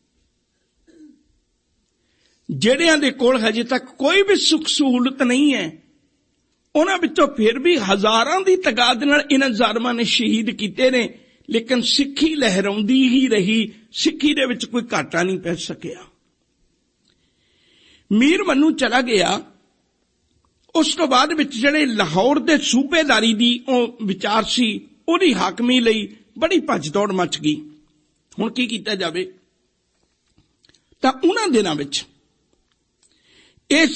ਜਿਹੜਿਆਂ ਦੇ ਕੋਲ ਹਜੇ ਤੱਕ ਕੋਈ ਵੀ ਸੁੱਖ ਸਹੂਲਤ ਨਹੀਂ ਹੈ, ਉਹਨਾਂ ਵਿੱਚੋਂ ਫਿਰ ਵੀ ਹਜ਼ਾਰਾਂ ਦੀ ਤਾਦਾਦ ਨਾਲ ਇਹਨਾਂ ਜ਼ਾਲਮਾਂ ਨੇ ਸ਼ਹੀਦ ਕੀਤੇ ਨੇ, ਲੇਕਿਨ ਸਿੱਖੀ ਲਹਿਰਾਉਂਦੀ ਹੀ ਰਹੀ। ਸਿੱਖੀ ਦੇ ਵਿੱਚ ਕੋਈ ਘਾਟਾ ਨਹੀਂ ਪੈ ਸਕਿਆ। ਮੀਰ ਮੰਨੂ ਚਲਾ ਗਿਆ। ਉਸ ਤੋਂ ਬਾਅਦ ਵਿੱਚ ਜਿਹੜੇ ਲਾਹੌਰ ਦੇ ਸੂਬੇਦਾਰੀ ਦੀ ਉਹ ਵਿਚਾਰ ਸੀ, ਉਹਦੀ ਹਾਕਮੀ ਲਈ ਬੜੀ ਭੱਜ ਦੌੜ ਮਚ ਗਈ। ਹੁਣ ਕੀ ਕੀਤਾ ਜਾਵੇ? ਤਾਂ ਉਹਨਾਂ ਦਿਨਾਂ ਵਿੱਚ ਇਹ